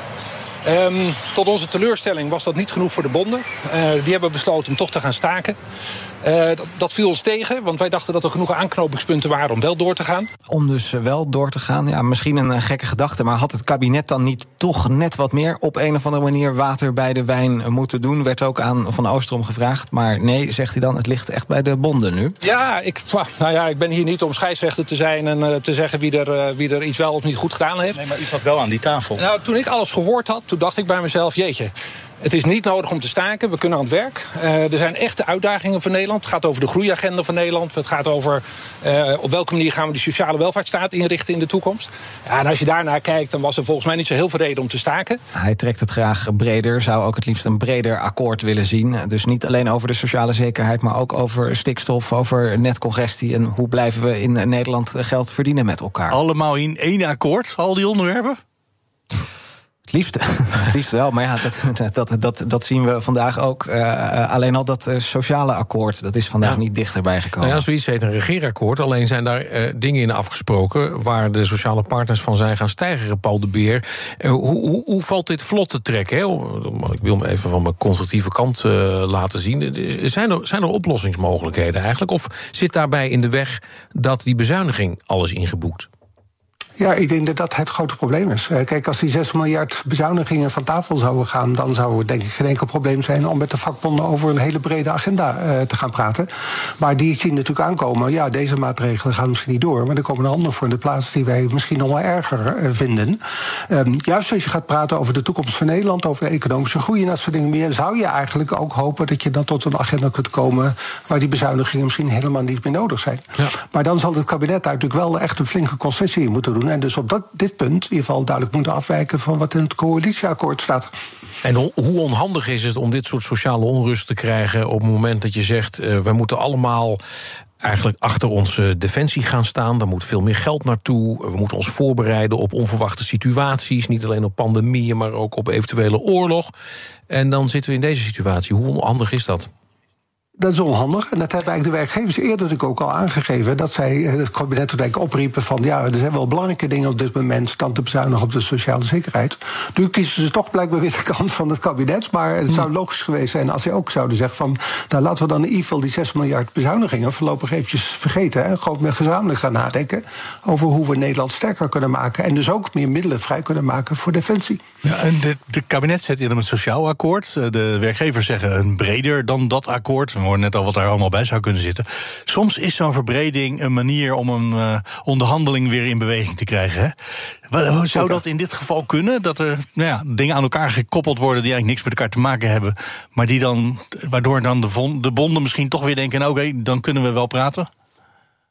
Um, tot onze teleurstelling was dat niet genoeg voor de bonden. Uh, die hebben besloten om toch te gaan staken. Uh, dat, dat viel ons tegen, want wij dachten dat er genoeg aanknopingspunten waren om wel door te gaan. Om dus wel door te gaan, ja, misschien een uh, gekke gedachte, maar had het kabinet dan niet toch net wat meer op een of andere manier water bij de wijn moeten doen? Werd ook aan Van Oostrom gevraagd, maar nee, zegt hij dan, het ligt echt bij de bonden nu. Ja, ik, nou ja, ik ben hier niet om scheidsrechter te zijn en uh, te zeggen wie er, uh, wie er iets wel of niet goed gedaan heeft. Nee, maar u zat wel aan die tafel. Nou, toen ik alles gehoord had, toen dacht ik bij mezelf, jeetje, het is niet nodig om te staken, we kunnen aan het werk. Uh, er zijn echte uitdagingen voor Nederland. Het gaat over de groeiagenda van Nederland. Het gaat over uh, op welke manier gaan we die sociale welvaartsstaat inrichten in de toekomst. Ja, en als je daarnaar kijkt, dan was er volgens mij niet zo heel veel reden om te staken. Hij trekt het graag breder, zou ook het liefst een breder akkoord willen zien. Dus niet alleen over de sociale zekerheid, maar ook over stikstof, over netcongestie en hoe blijven we in Nederland geld verdienen met elkaar. Allemaal in één akkoord, al die onderwerpen? Het liefst, het liefst wel, maar ja, dat, dat, dat, dat zien we vandaag ook. Uh, alleen al dat uh, sociale akkoord, dat is vandaag ja. niet dichterbij gekomen. Nou ja, zoiets heet een regeerakkoord. Alleen zijn daar uh, dingen in afgesproken waar de sociale partners van zijn gaan stijgeren, Paul de Beer. Uh, hoe, hoe, hoe valt dit vlot te trekken? Hè? Ik wil me even van mijn constructieve kant uh, laten zien. Zijn er, zijn er oplossingsmogelijkheden eigenlijk? Of zit daarbij in de weg dat die bezuiniging alles ingeboekt? Ja, ik denk dat dat het grote probleem is. Kijk, als die zes miljard bezuinigingen van tafel zouden gaan, dan zou het denk ik geen enkel probleem zijn om met de vakbonden over een hele brede agenda uh, te gaan praten. Maar die zien natuurlijk aankomen, ja, deze maatregelen gaan misschien niet door, maar er komen er anderen voor in de plaats die wij misschien nog wel erger uh, vinden. Um, juist als je gaat praten over de toekomst van Nederland, over de economische groei en dat soort dingen meer, zou je eigenlijk ook hopen dat je dan tot een agenda kunt komen waar die bezuinigingen misschien helemaal niet meer nodig zijn. Ja. Maar dan zal het kabinet natuurlijk wel echt een flinke concessie in moeten doen. En dus op dat, dit punt in ieder geval duidelijk moeten afwijken van wat in het coalitieakkoord staat. En hoe onhandig is het om dit soort sociale onrust te krijgen op het moment dat je zegt, uh, we moeten allemaal eigenlijk achter onze defensie gaan staan. Daar moet veel meer geld naartoe. We moeten ons voorbereiden op onverwachte situaties. Niet alleen op pandemieën, maar ook op eventuele oorlog. En dan zitten we in deze situatie. Hoe onhandig is dat? Dat is onhandig. En dat hebben eigenlijk de werkgevers eerder natuurlijk ook al aangegeven. Dat zij het kabinet denk ik opriepen van ja, er zijn wel belangrijke dingen op dit moment dan te bezuinigen op de sociale zekerheid. Nu kiezen ze toch blijkbaar weer de kant van het kabinet. Maar het zou logisch geweest zijn als zij ook zouden zeggen van nou, laten we dan in ieder geval die zes miljard bezuinigingen voorlopig eventjes vergeten. En gewoon meer gezamenlijk gaan nadenken over hoe we Nederland sterker kunnen maken. En dus ook meer middelen vrij kunnen maken voor defensie. Ja, en de, de kabinet zet in een sociaal akkoord. De werkgevers zeggen een breder dan dat akkoord. We hoorden net al wat daar allemaal bij zou kunnen zitten. Soms is zo'n verbreding een manier om een uh, onderhandeling weer in beweging te krijgen. Hè? Hoe zou dat in dit geval kunnen? Dat er nou ja, dingen aan elkaar gekoppeld worden die eigenlijk niks met elkaar te maken hebben. Maar die dan, waardoor dan de, de bonden misschien toch weer denken, oké, okay, dan kunnen we wel praten?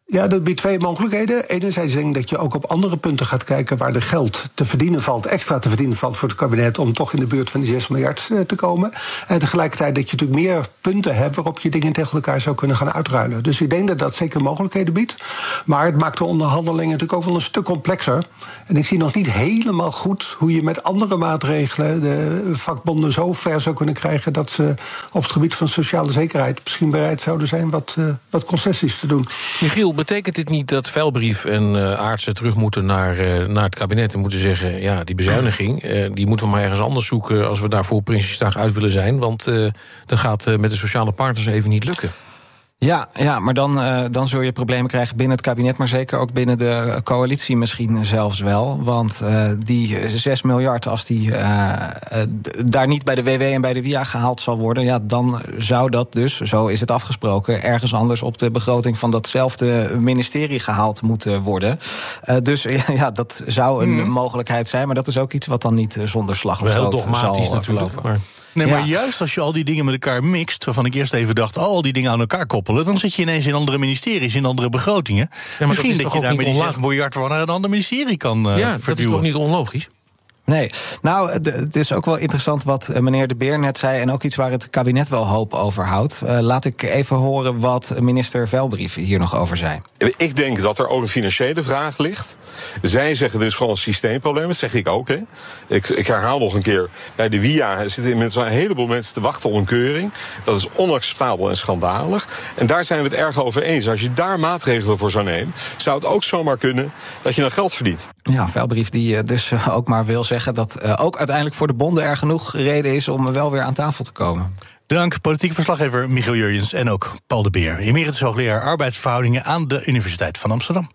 Ja, dat biedt twee mogelijkheden. Enerzijds denk ik dat je ook op andere punten gaat kijken waar er geld te verdienen valt, extra te verdienen valt voor het kabinet om toch in de buurt van die zes miljard te komen. En tegelijkertijd dat je natuurlijk meer punten hebt waarop je dingen tegen elkaar zou kunnen gaan uitruilen. Dus ik denk dat dat zeker mogelijkheden biedt. Maar het maakt de onderhandelingen natuurlijk ook wel een stuk complexer. En ik zie nog niet helemaal goed hoe je met andere maatregelen de vakbonden zo ver zou kunnen krijgen dat ze op het gebied van sociale zekerheid misschien bereid zouden zijn wat, uh, wat concessies te doen. Michiel, betekent dit niet dat Veilbrief en uh, Aartsen terug moeten naar, uh, naar het kabinet en moeten zeggen, ja, die bezuiniging, uh, die moeten we maar ergens anders zoeken als we daarvoor Prinsjesdag uit willen zijn, want uh, dat gaat uh, met de sociale partners even niet lukken. Ja, ja, maar dan, uh, dan zul je problemen krijgen binnen het kabinet, maar zeker ook binnen de coalitie misschien zelfs wel. Want uh, die zes miljard, als die uh, uh, daar niet bij de W W en bij de W I A gehaald zal worden, ja, dan zou dat dus, zo is het afgesproken, ergens anders op de begroting van datzelfde ministerie gehaald moeten worden. Uh, dus ja, dat zou een hmm. mogelijkheid zijn, maar dat is ook iets wat dan niet zonder slag of stoot zal dogmatisch natuurlijk. Maar. Nee, maar ja. juist als je al die dingen met elkaar mixt, waarvan ik eerst even dacht, oh, al die dingen aan elkaar koppelen, dan zit je ineens in andere ministeries, in andere begrotingen. Ja, Misschien dat, dat je daar met die zes miljard naar een ander ministerie kan uh, ja, verduwen. Dat is toch niet onlogisch? Nee, nou, het is ook wel interessant wat meneer De Beer net zei, en ook iets waar het kabinet wel hoop over houdt. Uh, laat ik even horen wat minister Veilbrief hier nog over zei. Ik denk dat er ook een financiële vraag ligt. Zij zeggen er is gewoon een systeemprobleem, dat zeg ik ook. Hè. Ik, ik herhaal nog een keer, bij de W I A zitten inmiddels een heleboel mensen te wachten op een keuring. Dat is onacceptabel en schandalig. En daar zijn we het erg over eens. Als je daar maatregelen voor zou nemen, zou het ook zomaar kunnen dat je dan geld verdient. Ja, Veilbrief die dus ook maar wil zeggen dat uh, ook uiteindelijk voor de bonden er genoeg reden is om wel weer aan tafel te komen. Dank, politieke verslaggever Michiel Jurjens en ook Paul de Beer, emeritus hoogleraar arbeidsverhoudingen aan de Universiteit van Amsterdam.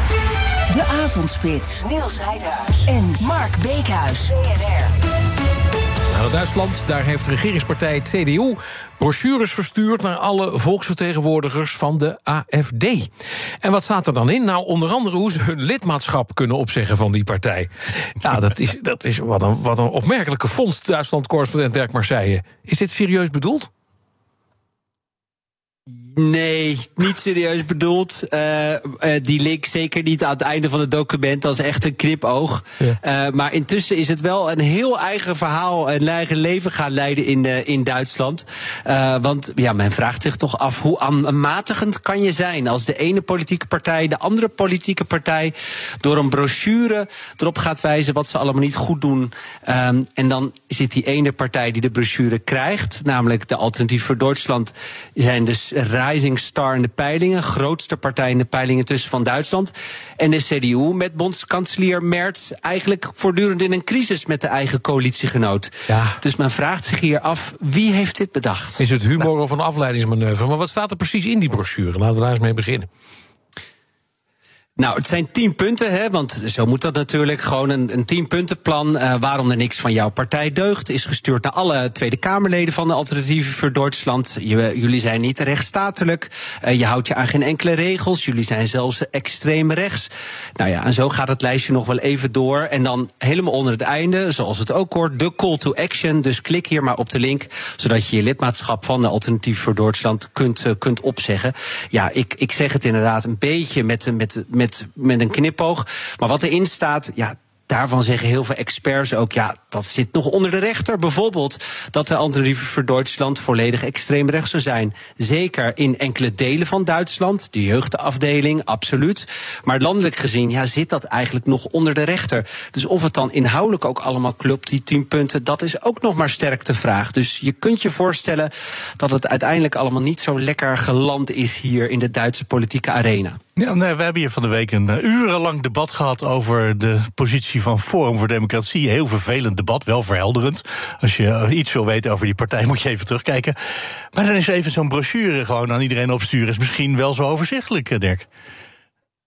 De Avondspits, Niels Heidhuis en Mark Beekhuis. B N R. Naar Duitsland, daar heeft de regeringspartij C D U brochures verstuurd naar alle volksvertegenwoordigers van de A F D. En wat staat er dan in? Nou, onder andere hoe ze hun lidmaatschap kunnen opzeggen van die partij. Ja, dat is, dat is wat, een, wat een opmerkelijke vondst, Duitsland-correspondent Dirk Marseille. Is dit serieus bedoeld? Nee, niet serieus bedoeld. Uh, uh, die link zeker niet aan het einde van het document. Dat is echt een knipoog. Ja. Uh, maar intussen is het wel een heel eigen verhaal, een eigen leven gaan leiden in, uh, in Duitsland. Uh, want ja, men vraagt zich toch af, hoe aanmatigend kan je zijn als de ene politieke partij de andere politieke partij door een brochure erop gaat wijzen wat ze allemaal niet goed doen. Um, en dan zit die ene partij die de brochure krijgt, namelijk de Alternatief voor Duitsland, zijn dus rising star in de peilingen, grootste partij in de peilingen tussen van Duitsland. En de C D U met bondskanselier Merz eigenlijk voortdurend in een crisis met de eigen coalitiegenoot. Ja. Dus men vraagt zich hier af, wie heeft dit bedacht? Is het humor of een afleidingsmanoeuvre? Maar wat staat er precies in die brochure? Laten we daar eens mee beginnen. Nou, het zijn tien punten, hè, want zo moet dat natuurlijk. Gewoon een, een tienpuntenplan uh, waarom er niks van jouw partij deugt. Is gestuurd naar alle Tweede Kamerleden van de Alternatieven voor Duitsland. Je, jullie zijn niet rechtsstatelijk. Uh, je houdt je aan geen enkele regels. Jullie zijn zelfs extreem rechts. Nou ja, en zo gaat het lijstje nog wel even door. En dan helemaal onder het einde, zoals het ook hoort, de call to action. Dus klik hier maar op de link, zodat je je lidmaatschap van de Alternatief voor Duitsland kunt, uh, kunt opzeggen. Ja, ik, ik zeg het inderdaad een beetje met, met, met Met, met een knipoog. Maar wat erin staat, ja, daarvan zeggen heel veel experts ook, ja, dat zit nog onder de rechter. Bijvoorbeeld dat de Alternatief voor Duitsland volledig extreem rechts zou zijn. Zeker in enkele delen van Duitsland, de jeugdafdeling, absoluut. Maar landelijk gezien, ja, zit dat eigenlijk nog onder de rechter. Dus of het dan inhoudelijk ook allemaal klopt, die tien punten, dat is ook nog maar sterk de vraag. Dus je kunt je voorstellen dat het uiteindelijk allemaal niet zo lekker geland is hier in de Duitse politieke arena. Ja, nee, we hebben hier van de week een uh, urenlang debat gehad over de positie van Forum voor Democratie. Heel vervelend debat, wel verhelderend. Als je uh, iets wil weten over die partij, moet je even terugkijken. Maar dan is even zo'n brochure gewoon aan iedereen opsturen, is misschien wel zo overzichtelijk, Dirk.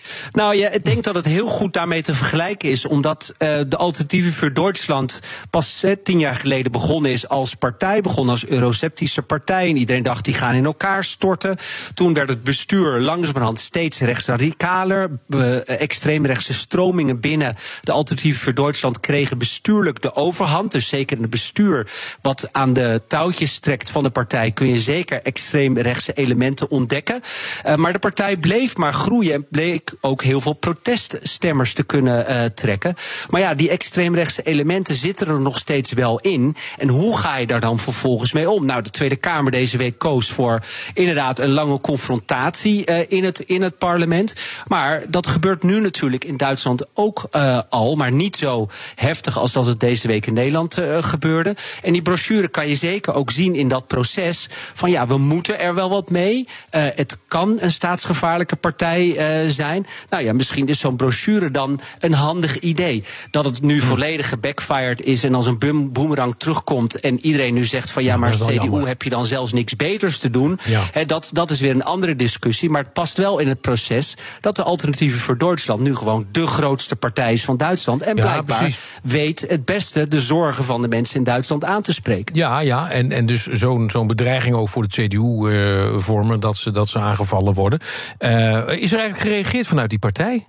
Nou ja, ik denk dat het heel goed daarmee te vergelijken is. Omdat uh, de Alternatieven voor Duitsland pas uh, tien jaar geleden begonnen is als partij. Begonnen als euroceptische partij. En iedereen dacht, die gaan in elkaar storten. Toen werd het bestuur langzamerhand steeds rechtsradicaler. Uh, extreemrechtse stromingen binnen de Alternatieven voor Duitsland kregen bestuurlijk de overhand. Dus zeker in het bestuur wat aan de touwtjes trekt van de partij kun je zeker extreemrechtse elementen ontdekken. Uh, maar de partij bleef maar groeien en bleek ook heel veel proteststemmers te kunnen uh, trekken. Maar ja, die extreemrechtse elementen zitten er nog steeds wel in. En hoe ga je daar dan vervolgens mee om? Nou, de Tweede Kamer deze week koos voor inderdaad een lange confrontatie uh, in, het, in het parlement. Maar dat gebeurt nu natuurlijk in Duitsland ook uh, al, maar niet zo heftig als dat het deze week in Nederland uh, gebeurde. En die brochure kan je zeker ook zien in dat proces van ja, we moeten er wel wat mee. Uh, het kan een staatsgevaarlijke partij uh, zijn. Nou ja, misschien is zo'n brochure dan een handig idee. Dat het nu volledig gebackfired is en als een boom- boemerang terugkomt en iedereen nu zegt van ja, maar C D U heb je dan zelfs niks beters te doen. Ja. He, dat, dat is weer een andere discussie, maar het past wel in het proces dat de Alternatieven voor Duitsland nu gewoon de grootste partij is van Duitsland en blijkbaar ja, weet het beste de zorgen van de mensen in Duitsland aan te spreken. Ja, ja, en, en dus zo'n, zo'n bedreiging ook voor de C D U uh, vormen dat ze, dat ze aangevallen worden. Uh, is er eigenlijk gereageerd vanuit die partij?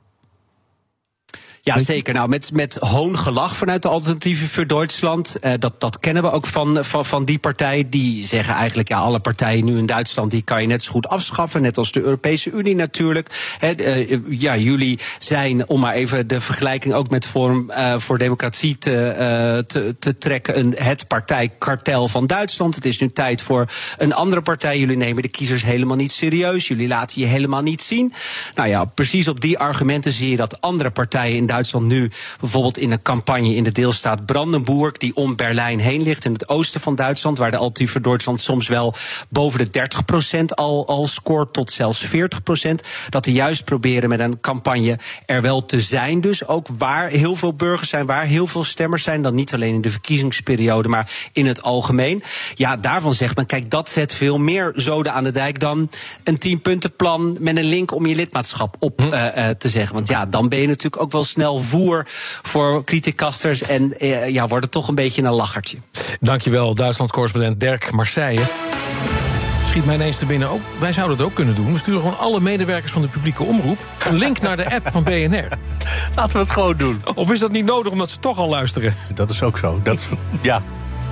Ja, zeker. Nou, met, met hoongelach vanuit de Alternatieven voor Duitsland. Uh, dat, dat kennen we ook van, van, van die partij. Die zeggen eigenlijk, ja, alle partijen nu in Duitsland, die kan je net zo goed afschaffen. Net als de Europese Unie natuurlijk. He, uh, ja, jullie zijn, om maar even de vergelijking ook met Forum uh, voor Democratie te, uh, te, te trekken, een, het partijkartel van Duitsland. Het is nu tijd voor een andere partij. Jullie nemen de kiezers helemaal niet serieus. Jullie laten je helemaal niet zien. Nou ja, precies op die argumenten zie je dat andere partijen in Duitsland nu bijvoorbeeld in een campagne in de deelstaat Brandenburg, die om Berlijn heen ligt, in het oosten van Duitsland, waar de Alternatieven voor Duitsland soms wel boven de dertig procent al, al scoort, tot zelfs veertig procent. Dat die juist proberen met een campagne er wel te zijn. Dus ook waar heel veel burgers zijn, waar heel veel stemmers zijn, dan niet alleen in de verkiezingsperiode, maar in het algemeen. Ja, daarvan zegt men, kijk, dat zet veel meer zoden aan de dijk dan een tienpuntenplan met een link om je lidmaatschap op uh, uh, te zeggen. Want ja, dan ben je natuurlijk ook wel snel voer voor criticasters en uh, ja, wordt het toch een beetje een lachertje. Dankjewel, Duitsland-correspondent Dirk Marseille. Schiet mij ineens te binnen ook. Wij zouden het ook kunnen doen. We sturen gewoon alle medewerkers van de publieke omroep een link naar de app van B N R. Laten we het gewoon doen. Of is dat niet nodig omdat ze toch al luisteren? Dat is ook zo. Dat is, ja.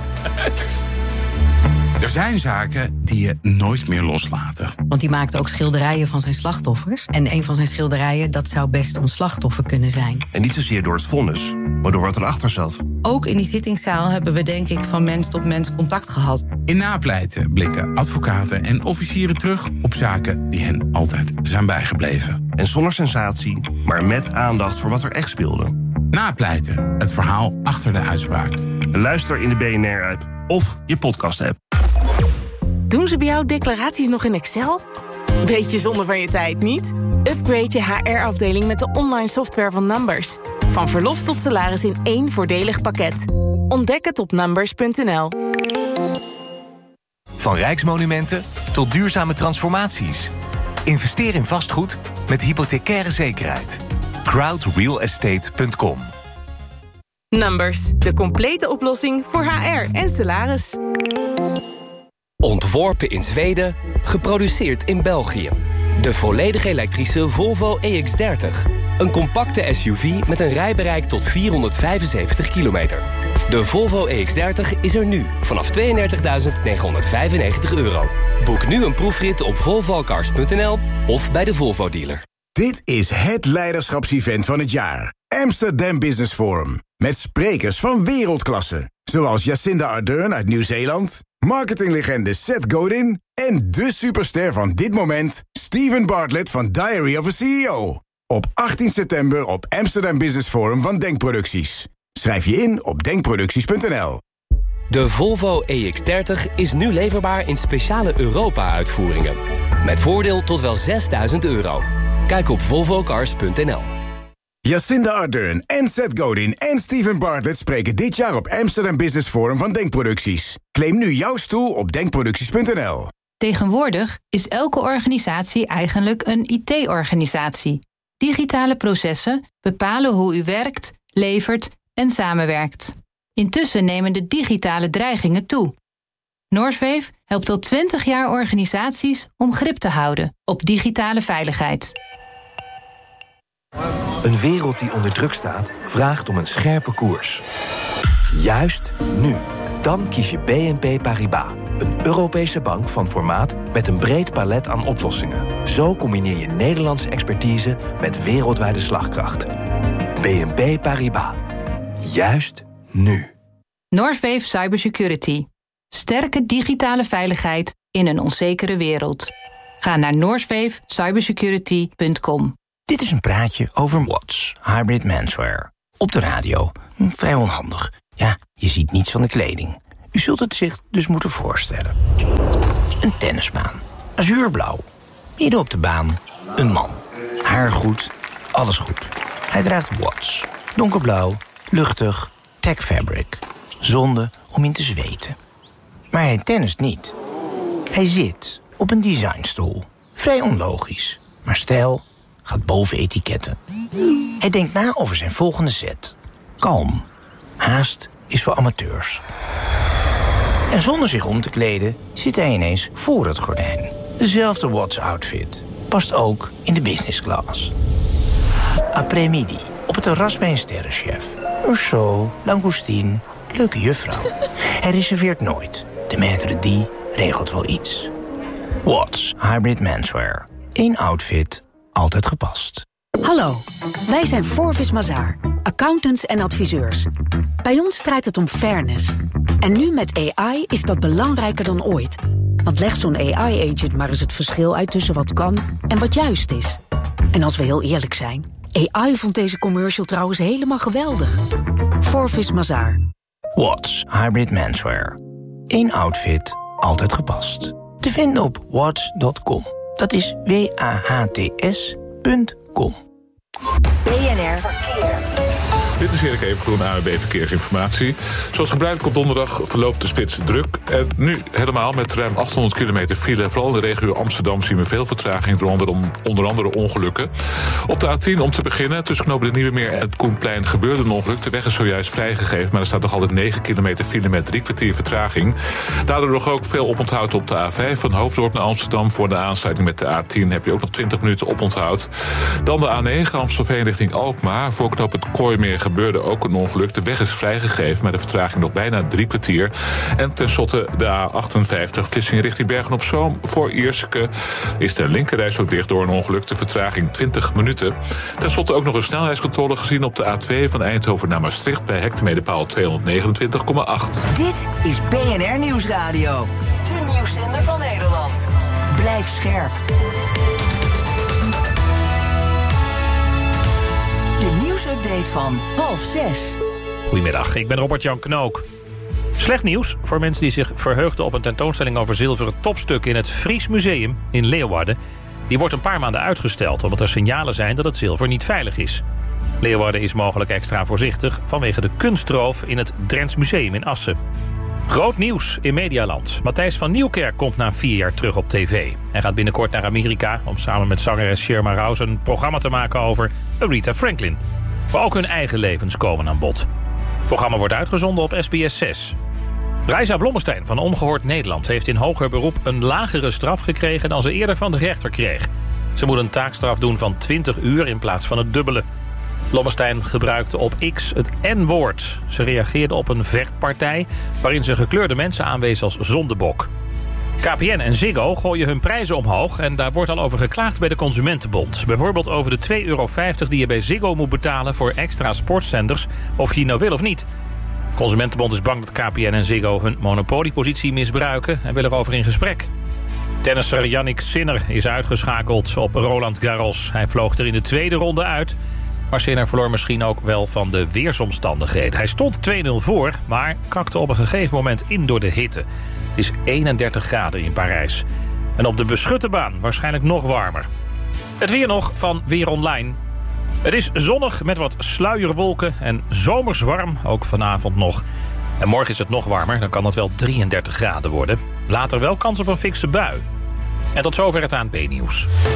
Er zijn zaken die je nooit meer loslaten. Want die maakte ook schilderijen van zijn slachtoffers. En een van zijn schilderijen, dat zou best een slachtoffer kunnen zijn. En niet zozeer door het vonnis, maar door wat erachter zat. Ook in die zittingszaal hebben we denk ik van mens tot mens contact gehad. In Napleiten blikken advocaten en officieren terug op zaken die hen altijd zijn bijgebleven. En zonder sensatie, maar met aandacht voor wat er echt speelde. Napleiten, het verhaal achter de uitspraak. Luister in de B N R-app of je podcast-app. Doen ze bij jou declaraties nog in Excel? Beetje zonde van je tijd, niet? Upgrade je H R-afdeling met de online software van Numbers. Van verlof tot salaris in één voordelig pakket. Ontdek het op numbers punt n l. Van rijksmonumenten tot duurzame transformaties. Investeer in vastgoed met hypothecaire zekerheid. crowd real estate punt com. Numbers, de complete oplossing voor H R en salaris. Ontworpen in Zweden, geproduceerd in België. De volledig elektrische Volvo E X dertig. Een compacte S U V met een rijbereik tot vierhonderdvijfenzeventig kilometer. De Volvo E X dertig is er nu vanaf tweeëndertigduizend negenhonderdvijfennegentig euro. Boek nu een proefrit op volvo cars punt n l of bij de Volvo dealer. Dit is het leiderschapsevent van het jaar. Amsterdam Business Forum. Met sprekers van wereldklasse. Zoals Jacinda Ardern uit Nieuw-Zeeland, marketinglegende Seth Godin en de superster van dit moment, Steven Bartlett van Diary of a C E O. Op achttien september op Amsterdam Business Forum van Denkproducties. Schrijf je in op denkproducties punt n l. De Volvo E X dertig is nu leverbaar in speciale Europa-uitvoeringen. Met voordeel tot wel zesduizend euro. Kijk op volvo cars punt n l. Jacinda Ardern en Seth Godin en Steven Bartlett spreken dit jaar op Amsterdam Business Forum van Denkproducties. Claim nu jouw stoel op denkproducties punt n l. Tegenwoordig is elke organisatie eigenlijk een I T-organisatie. Digitale processen bepalen hoe u werkt, levert en samenwerkt. Intussen nemen de digitale dreigingen toe. Noordsweef helpt al twintig jaar organisaties om grip te houden op digitale veiligheid. Een wereld die onder druk staat, vraagt om een scherpe koers. Juist nu. Dan kies je B N P Paribas. Een Europese bank van formaat met een breed palet aan oplossingen. Zo combineer je Nederlandse expertise met wereldwijde slagkracht. B N P Paribas. Juist nu. Noordsweef Cybersecurity. Sterke digitale veiligheid in een onzekere wereld. Ga naar noordsweef cybersecurity punt com. Dit is een praatje over Watts, hybrid menswear. Op de radio. Vrij onhandig. Ja, je ziet niets van de kleding. U zult het zich dus moeten voorstellen. Een tennisbaan. Azuurblauw. Midden op de baan. Een man. Haar goed. Alles goed. Hij draagt Watts. Donkerblauw. Luchtig. Tech fabric. Zonde om in te zweten. Maar hij tennist niet. Hij zit op een designstoel. Vrij onlogisch. Maar stijl gaat boven etiketten. Hij denkt na over zijn volgende set. Kalm. Haast is voor amateurs. En zonder zich om te kleden zit hij ineens voor het gordijn. Dezelfde Watts-outfit. Past ook in de business class. Après-midi. Op het terras bij een sterrenchef. Urso, langoustine, leuke juffrouw. Hij reserveert nooit. De maître d' regelt wel iets. Watts Hybrid Menswear. Eén outfit, altijd gepast. Hallo, wij zijn Forvis Mazars, accountants en adviseurs. Bij ons draait het om fairness. En nu met A I is dat belangrijker dan ooit. Want leg zo'n A I-agent maar eens het verschil uit tussen wat kan en wat juist is. En als we heel eerlijk zijn, A I vond deze commercial trouwens helemaal geweldig. Forvis Mazars. Watts Hybrid Menswear. Eén outfit, altijd gepast. Te vinden op watts punt com. Dat is W A H T S punt com. B N R Verkeer. Dit is Erik Evengroen, A N W B Verkeersinformatie. Zoals gebruikelijk op donderdag verloopt de spits druk. En nu helemaal met ruim achthonderd kilometer file. Vooral in de regio Amsterdam zien we veel vertraging, door onder, onder andere ongelukken. Op de A tien om te beginnen, tussen knopen de Nieuwe Meer en het Koenplein gebeurde een ongeluk. De weg is zojuist vrijgegeven, maar er staat nog altijd negen kilometer file met drie kwartier vertraging. Daardoor nog ook veel oponthoud op de A vijf van Hoofddorp naar Amsterdam. Voor de aansluiting met de A tien heb je ook nog twintig minuten oponthoud. Dan de A negen Amstelveen richting Alkmaar. Voor knoop het Kooimeer gebeurde ook een ongeluk. De weg is vrijgegeven, maar de vertraging nog bijna drie kwartier. En tenslotte de A achtenvijftig, Vlissingen richting Bergen-op-Zoom. Voor Ierseke is de linkerreis ook dicht door een ongeluk. De vertraging twintig minuten. Ten slotte ook nog een snelheidscontrole gezien op de A twee van Eindhoven naar Maastricht bij hectometerpaal tweehonderdnegenentwintig komma acht. Dit is B N R Nieuwsradio. De nieuwszender van Nederland. Blijf scherp. De nieuwsupdate van half zes. Goedemiddag, ik ben Robert-Jan Knook. Slecht nieuws voor mensen die zich verheugden op een tentoonstelling over zilveren topstuk in het Fries Museum in Leeuwarden. Die wordt een paar maanden uitgesteld omdat er signalen zijn dat het zilver niet veilig is. Leeuwarden is mogelijk extra voorzichtig vanwege de kunstroof in het Drents Museum in Assen. Groot nieuws in Medialand. Matthijs van Nieuwkerk komt na vier jaar terug op tv. Hij gaat binnenkort naar Amerika om samen met zangeres Sherma Rouse een programma te maken over Aretha Franklin. Maar ook hun eigen levens komen aan bod. Het programma wordt uitgezonden op S B S zes. Reisa Blommestein van Ongehoord Nederland heeft in hoger beroep een lagere straf gekregen dan ze eerder van de rechter kreeg. Ze moet een taakstraf doen van twintig uur in plaats van het dubbele. Blommestein gebruikte op X het N-woord. Ze reageerde op een vechtpartij waarin ze gekleurde mensen aanwees als zondebok. K P N en Ziggo gooien hun prijzen omhoog en daar wordt al over geklaagd bij de Consumentenbond. Bijvoorbeeld over de twee euro vijftig die je bij Ziggo moet betalen voor extra sportzenders, of je die nou wil of niet. De Consumentenbond is bang dat K P N en Ziggo hun monopoliepositie misbruiken en wil erover in gesprek. Tennisser Yannick Sinner is uitgeschakeld op Roland Garros. Hij vloog er in de tweede ronde uit. Maar Sinner verloor misschien ook wel van de weersomstandigheden. Hij stond twee nul voor, maar kakte op een gegeven moment in door de hitte. Het is eenendertig graden in Parijs. En op de beschutte baan waarschijnlijk nog warmer. Het weer nog van Weer Online. Het is zonnig met wat sluierwolken en zomers warm, ook vanavond nog. En morgen is het nog warmer, dan kan het wel drieëndertig graden worden. Later wel kans op een fikse bui. En tot zover het A N P-nieuws.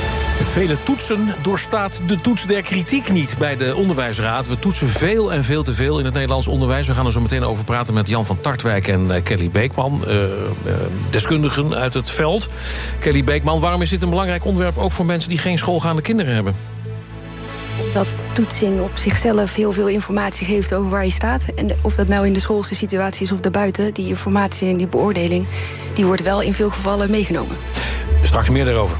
Het vele toetsen doorstaat de toets der kritiek niet bij de Onderwijsraad. We toetsen veel en veel te veel in het Nederlands onderwijs. We gaan er zo meteen over praten met Jan van Tartwijk en uh, Kelly Beekman. Uh, uh, deskundigen uit het veld. Kelly Beekman, waarom is dit een belangrijk onderwerp ook voor mensen die geen schoolgaande kinderen hebben? Dat toetsing op zichzelf heel veel informatie geeft over waar je staat. En de, of dat nou in de schoolse situatie is of daarbuiten, die informatie en die beoordeling, die wordt wel in veel gevallen meegenomen. Straks meer daarover.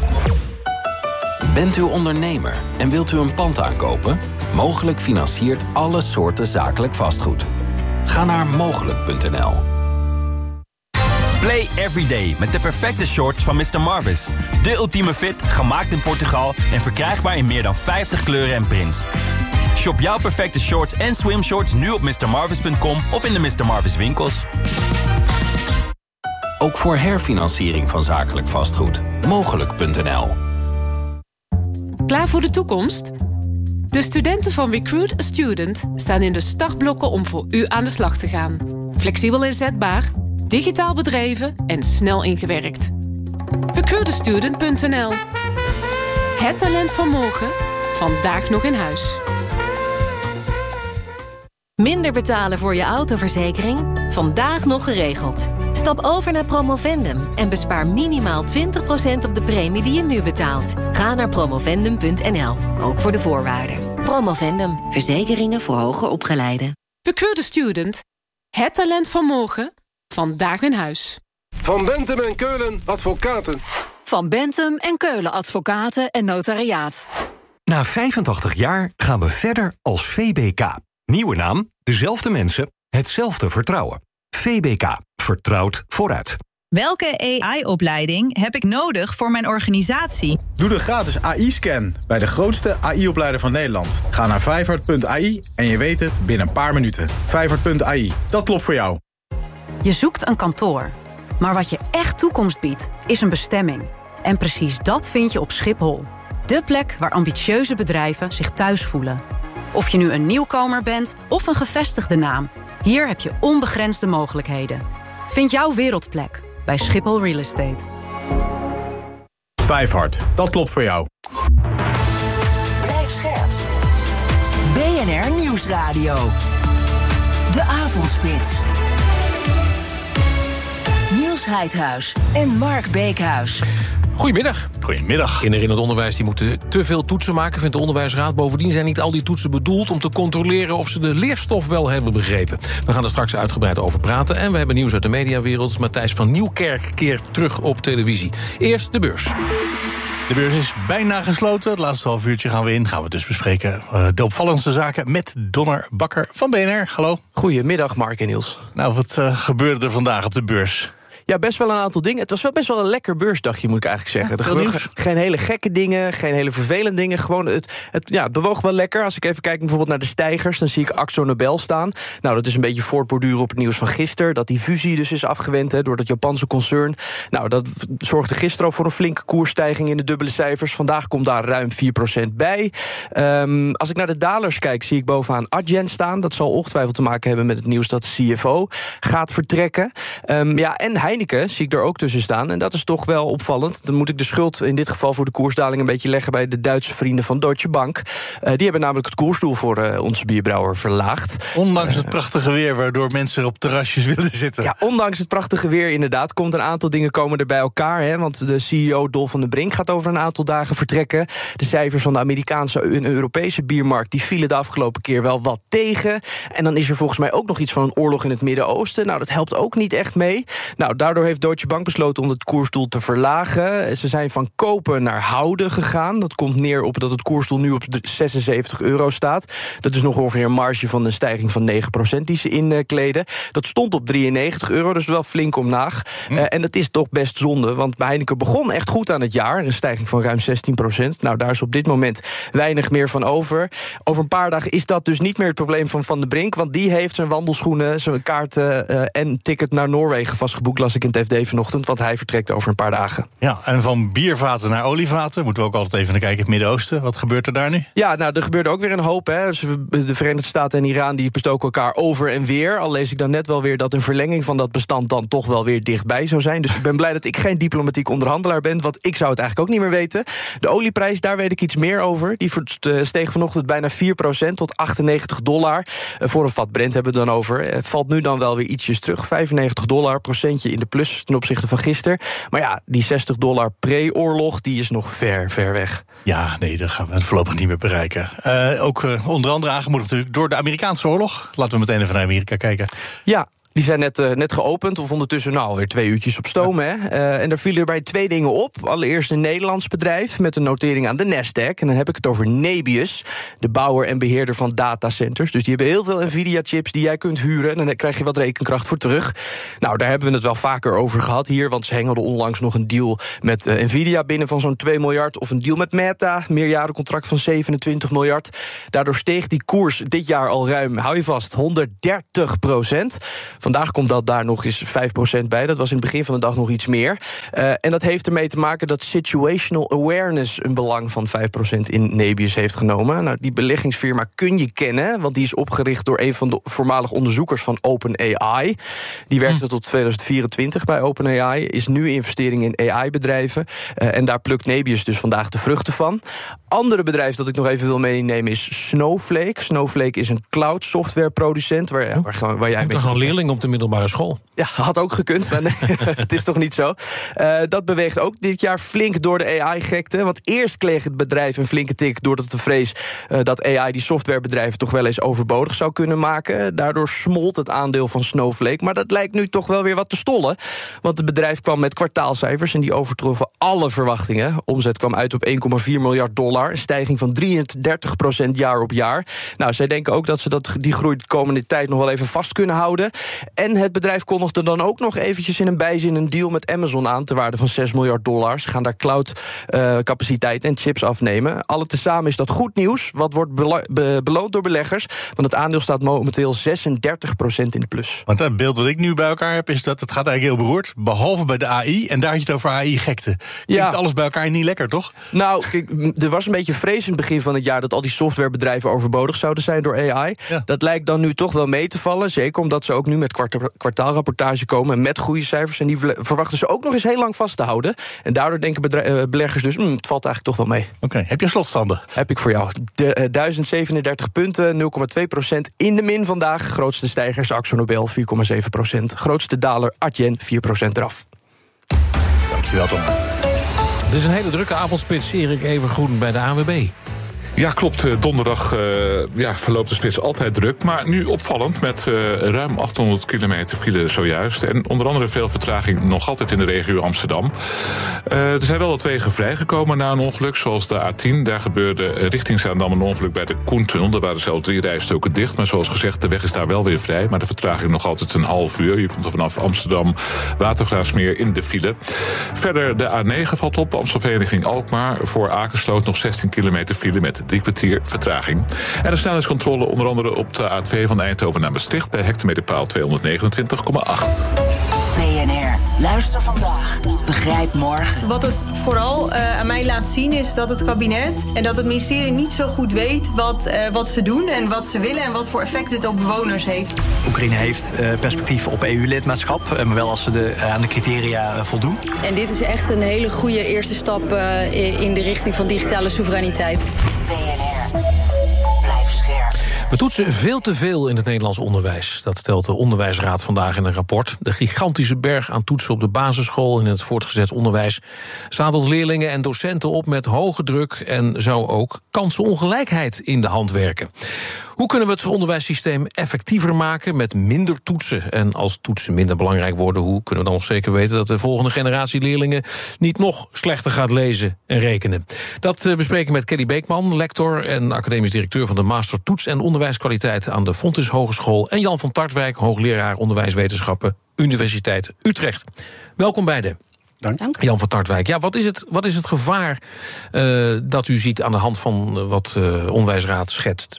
Bent u ondernemer en wilt u een pand aankopen? Mogelijk financiert alle soorten zakelijk vastgoed. Ga naar mogelijk punt n l. Play everyday met de perfecte shorts van mister Marvis. De ultieme fit, gemaakt in Portugal en verkrijgbaar in meer dan vijftig kleuren en prints. Shop jouw perfecte shorts en swimshorts nu op mister marvis punt com of in de mister Marvis winkels. Ook voor herfinanciering van zakelijk vastgoed. mogelijk punt n l. Klaar voor de toekomst? De studenten van Recruit a Student staan in de startblokken om voor u aan de slag te gaan. Flexibel inzetbaar, digitaal bedreven en snel ingewerkt. recruit a student punt n l. Het talent van morgen, vandaag nog in huis. Minder betalen voor je autoverzekering? Vandaag nog geregeld. Stap over naar Promovendum en bespaar minimaal twintig procent op de premie die je nu betaalt. Ga naar promovendum punt n l, ook voor de voorwaarden. Promovendum, verzekeringen voor hoger opgeleiden. Recruit a Student, het talent van morgen, vandaag in huis. Van Bentem en Keulen Advocaten. Van Bentem en Keulen Advocaten en Notariaat. Na vijfentachtig jaar gaan we verder als V B K. Nieuwe naam, dezelfde mensen, hetzelfde vertrouwen. V B K. Vertrouwd vooruit. Welke A I-opleiding heb ik nodig voor mijn organisatie? Doe de gratis A I-scan bij de grootste A I-opleider van Nederland. Ga naar vijfhart punt a i en je weet het binnen een paar minuten. vijfhart punt a i, dat klopt voor jou. Je zoekt een kantoor. Maar wat je echt toekomst biedt, is een bestemming. En precies dat vind je op Schiphol. De plek waar ambitieuze bedrijven zich thuis voelen. Of je nu een nieuwkomer bent of een gevestigde naam. Hier heb je onbegrensde mogelijkheden. Vind jouw wereldplek bij Schiphol Real Estate. Vijfhart, dat klopt voor jou. Blijf scherp. B N R Nieuwsradio. De Avondspits. Niels Heidhuis en Mark Beekhuis. Goedemiddag. Goedemiddag. Kinderen in het onderwijs die moeten te veel toetsen maken, vindt de Onderwijsraad. Bovendien zijn niet al die toetsen bedoeld om te controleren of ze de leerstof wel hebben begrepen. We gaan er straks uitgebreid over praten. En we hebben nieuws uit de mediawereld. Matthijs van Nieuwkerk keert terug op televisie. Eerst de beurs. De beurs is bijna gesloten. Het laatste half uurtje gaan we in. Gaan we dus bespreken uh, de opvallendste zaken met Donner Bakker van B N R. Hallo. Goedemiddag, Mark en Niels. Nou, wat uh, gebeurde er vandaag op de beurs? Ja, best wel een aantal dingen. Het was wel best wel een lekker beursdagje, moet ik eigenlijk zeggen. Ja, er gebeuren geen hele gekke dingen, geen hele vervelende dingen. Gewoon, het, het, ja, het bewoog wel lekker. Als ik even kijk bijvoorbeeld naar de stijgers, dan zie ik Akzo Nobel staan. Nou, dat is een beetje voortborduren op het nieuws van gisteren. Dat die fusie dus is afgewend hè, door dat Japanse concern. Nou, dat zorgde gisteren al voor een flinke koersstijging in de dubbele cijfers. Vandaag komt daar ruim vier procent bij. Um, als ik naar de dalers kijk, zie ik bovenaan Adyen staan. Dat zal ongetwijfeld te maken hebben met het nieuws dat de C F O gaat vertrekken. Um, ja, en Heineken zie ik er ook tussen staan. En dat is toch wel opvallend. Dan moet ik de schuld in dit geval voor de koersdaling een beetje leggen bij de Duitse vrienden van Deutsche Bank. Uh, die hebben namelijk het koersdoel voor uh, onze bierbrouwer verlaagd. Ondanks het prachtige weer waardoor mensen op terrasjes willen zitten. Ja, ondanks het prachtige weer inderdaad. Komt een aantal dingen komen er bij elkaar. Hè, want de C E O Dolf van den Brink gaat over een aantal dagen vertrekken. De cijfers van de Amerikaanse en Europese biermarkt die vielen de afgelopen keer wel wat tegen. En dan is er volgens mij ook nog iets van een oorlog in het Midden-Oosten. Nou, dat helpt ook niet echt mee. Nou, daardoor heeft Deutsche Bank besloten om het koersdoel te verlagen. Ze zijn van kopen naar houden gegaan. Dat komt neer op dat het koersdoel nu op zesenzeventig euro staat. Dat is nog ongeveer een marge van een stijging van negen procent die ze inkleden. Dat stond op drieënnegentig euro, dus wel flink omlaag. Hm. Uh, en dat is toch best zonde, want Heineken begon echt goed aan het jaar. Een stijging van ruim zestien procent. Nou, daar is op dit moment weinig meer van over. Over een paar dagen is dat dus niet meer het probleem van Van den Brink, want die heeft zijn wandelschoenen, zijn kaart uh, en ticket naar Noorwegen vastgeboekt, las las ik in het F D vanochtend, want hij vertrekt over een paar dagen. Ja, en van biervaten naar olievaten moeten we ook altijd even naar kijken in het Midden-Oosten. Wat gebeurt er daar nu? Ja, nou, er gebeurde ook weer een hoop. Hè. De Verenigde Staten en Iran die bestoken elkaar over en weer. Al lees ik dan net wel weer dat een verlenging van dat bestand dan toch wel weer dichtbij zou zijn. Dus ik ben blij dat ik geen diplomatiek onderhandelaar ben, want ik zou het eigenlijk ook niet meer weten. De olieprijs, daar weet ik iets meer over. Die steeg vanochtend bijna vier procent tot achtennegentig dollar. Voor een vat Brent hebben we het dan over. Valt nu dan wel weer ietsjes terug. vijfennegentig dollar, procentje in de plus ten opzichte van gisteren. Maar ja, die zestig dollar pre-oorlog, die is nog ver, ver weg. Ja, nee, dat gaan we voorlopig niet meer bereiken. Uh, ook uh, onder andere aangemoedigd natuurlijk door de Amerikaanse oorlog. Laten we meteen even naar Amerika kijken. Ja. Die zijn net, uh, net geopend, of ondertussen nou alweer twee uurtjes op stoom. Hè? Uh, en daar vielen erbij twee dingen op. Allereerst een Nederlands bedrijf met een notering aan de Nasdaq. En dan heb ik het over Nebius, de bouwer en beheerder van datacenters. Dus die hebben heel veel Nvidia-chips die jij kunt huren. En dan krijg je wat rekenkracht voor terug. Nou, daar hebben we het wel vaker over gehad hier. Want ze hengelden onlangs nog een deal met uh, Nvidia binnen van zo'n twee miljard. Of een deal met Meta, meerjarencontract van zevenentwintig miljard. Daardoor steeg die koers dit jaar al ruim, hou je vast, honderddertig procent. Vandaag komt dat daar nog eens vijf procent bij. Dat was in het begin van de dag nog iets meer. Uh, en dat heeft ermee te maken dat situational awareness een belang van vijf procent in Nebius heeft genomen. Nou, die beleggingsfirma kun je kennen, want die is opgericht door een van de voormalig onderzoekers van OpenAI. Die werkte hm. tot tweeduizend vierentwintig bij OpenAI, is nu investering in A I-bedrijven. Uh, en daar plukt Nebius dus vandaag de vruchten van. Andere bedrijf dat ik nog even wil meenemen is Snowflake. Snowflake is een cloud softwareproducent waar, ja, waar, waar jij een beetje... een leerling op de middelbare school. Ja, had ook gekund, maar nee, het is toch niet zo. Uh, dat beweegt ook dit jaar flink door de A I-gekte. Want eerst kreeg het bedrijf een flinke tik doordat de vrees uh, dat A I die softwarebedrijven toch wel eens overbodig zou kunnen maken. Daardoor smolt het aandeel van Snowflake. Maar dat lijkt nu toch wel weer wat te stollen. Want het bedrijf kwam met kwartaalcijfers en die overtroffen alle verwachtingen. Omzet kwam uit op één komma vier miljard dollar. Een stijging van drieëndertig procent jaar op jaar. Nou, zij denken ook dat ze dat, die groei de komende tijd nog wel even vast kunnen houden. En het bedrijf kondigde dan ook nog eventjes in een bijzin een deal met Amazon aan ter waarde van zes miljard dollar. Ze gaan daar cloud-capaciteit uh, en chips afnemen. Alle tezamen is dat goed nieuws. Wat wordt belo- be- beloond door beleggers? Want het aandeel staat momenteel zesendertig procent in de plus. Want het beeld wat ik nu bij elkaar heb is dat het gaat eigenlijk heel beroerd. Behalve bij de A I. En daar had je het over A I-gekte. Klinkt ja. alles bij elkaar niet lekker, toch? Nou, kijk, er was een beetje vrees in het begin van het jaar dat al die softwarebedrijven overbodig zouden zijn door A I. Ja. Dat lijkt dan nu toch wel mee te vallen. Zeker omdat ze ook nu met kwart- kwartaalrapportage komen met goede cijfers. En die verwachten ze ook nog eens heel lang vast te houden. En daardoor denken bedrijf, beleggers dus, mm, het valt eigenlijk toch wel mee. Oké, okay. Heb je slotstanden? Heb ik voor jou. De, uh, duizend zevenendertig punten, nul komma twee procent in de min vandaag. Grootste stijgers Akzo Nobel, vier komma zeven procent. Grootste daler Adyen, vier procent eraf. Dankjewel, Tom. Het is een hele drukke avondspits, Erik Evengroen bij de A N W B. Ja, klopt. Donderdag uh, ja, verloopt de spits altijd druk. Maar nu opvallend met uh, ruim achthonderd kilometer file zojuist. En onder andere veel vertraging nog altijd in de regio Amsterdam. Uh, er zijn wel wat wegen vrijgekomen na een ongeluk, zoals de A tien. Daar gebeurde richting Zaandam een ongeluk bij de Koentunnel. Er waren zelfs drie rijstroken dicht. Maar zoals gezegd, de weg is daar wel weer vrij. Maar de vertraging nog altijd een half uur. Je komt er vanaf Amsterdam, Watergraafsmeer in de file. Verder de A negen valt op. Amstelveen richting Alkmaar. Voor Akersloot nog zestien kilometer file met drie kwartier vertraging. En de snelheidscontrole onder andere op de A twee van Eindhoven naar Maastricht bij hectometerpaal tweehonderdnegenentwintig komma acht. B N R, luister vandaag, begrijp morgen. Wat het vooral uh, aan mij laat zien is dat het kabinet en dat het ministerie niet zo goed weet wat, uh, wat ze doen en wat ze willen en wat voor effect dit op bewoners heeft. Oekraïne heeft uh, perspectief op E U-lidmaatschap, uh, maar wel als ze de, uh, aan de criteria uh, voldoen. En dit is echt een hele goede eerste stap uh, in de richting van digitale soevereiniteit. B N R, blijf scherp. We toetsen veel te veel in het Nederlands onderwijs. Dat stelt de Onderwijsraad vandaag in een rapport. De gigantische berg aan toetsen op de basisschool en in het voortgezet onderwijs zadelt leerlingen en docenten op met hoge druk en zou ook kansenongelijkheid in de hand werken. Hoe kunnen we het onderwijssysteem effectiever maken met minder toetsen? En als toetsen minder belangrijk worden, hoe kunnen we dan nog zeker weten dat de volgende generatie leerlingen niet nog slechter gaat lezen en rekenen? Dat bespreken we met Kelly Beekman, lector en academisch directeur van de Master Toets en Onderwijskwaliteit aan de Fontys Hogeschool, en Jan van Tartwijk, hoogleraar onderwijswetenschappen, Universiteit Utrecht. Welkom beiden. Dank. Dank. Jan van Tartwijk. Ja, wat is het, wat is het gevaar uh, dat u ziet aan de hand van uh, wat de uh, Onderwijsraad schetst?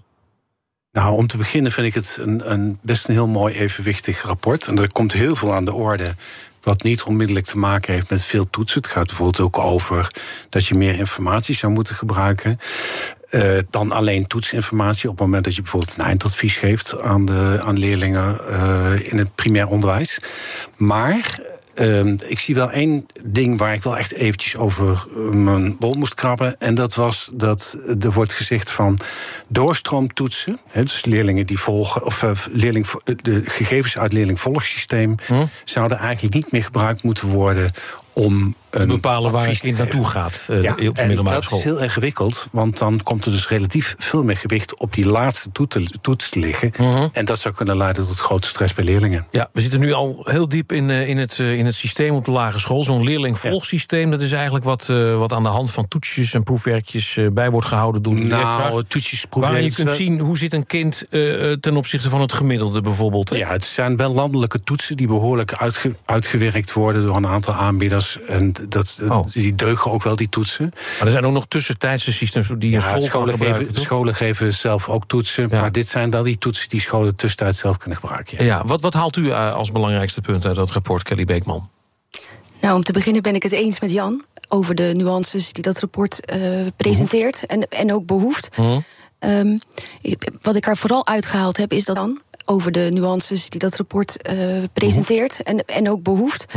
Nou, om te beginnen vind ik het een, een best een heel mooi evenwichtig rapport. En er komt heel veel aan de orde wat niet onmiddellijk te maken heeft met veel toetsen. Het gaat bijvoorbeeld ook over dat je meer informatie zou moeten gebruiken. Uh, dan alleen toetsinformatie op het moment dat je bijvoorbeeld een eindadvies geeft aan, de, aan leerlingen uh, in het primair onderwijs. Maar uh, ik zie wel één ding waar ik wel echt eventjes over mijn bol moest krabben. En dat was dat er wordt gezegd van doorstroomtoetsen. Hè, dus leerlingen die volgen, of uh, leerling, de gegevens uit leerlingvolgsysteem hm? zouden eigenlijk niet meer gebruikt moeten worden om een bepalen waar een kind naartoe gaat uh, ja, op de middelbare dat school. Dat is heel ingewikkeld, want dan komt er dus relatief veel meer gewicht op die laatste toets te liggen. Uh-huh. En dat zou kunnen leiden tot grote stress bij leerlingen. Ja, we zitten nu al heel diep in, uh, in, het, uh, in het systeem op de lagere school. Zo'n leerlingvolgsysteem, dat is eigenlijk wat, uh, wat aan de hand van toetsjes en proefwerkjes uh, bij wordt gehouden door de leerkracht. Nou, toetsjes, proefwerkjes. Waar je kunt zien hoe zit een kind uh, ten opzichte van het gemiddelde bijvoorbeeld. Hè? Ja, het zijn wel landelijke toetsen die behoorlijk uitge- uitgewerkt worden door een aantal aanbieders. En dat, oh. die deugen ook wel, die toetsen. Maar er zijn ook nog tussentijdse systems die ja, een school scholen kan gebruiken. Geven, scholen geven zelf ook toetsen, ja. maar dit zijn wel die toetsen die scholen tussentijds zelf kunnen gebruiken. Ja. Ja, wat, wat haalt u uh, als belangrijkste punt uit dat rapport, Kelly Beekman? Nou, om te beginnen ben ik het eens met Jan over de nuances die dat rapport uh, presenteert en, en ook behoeft. Uh-huh. Um, wat ik er vooral uitgehaald heb, is dat dan over de nuances die dat rapport uh, presenteert en, en ook behoeft.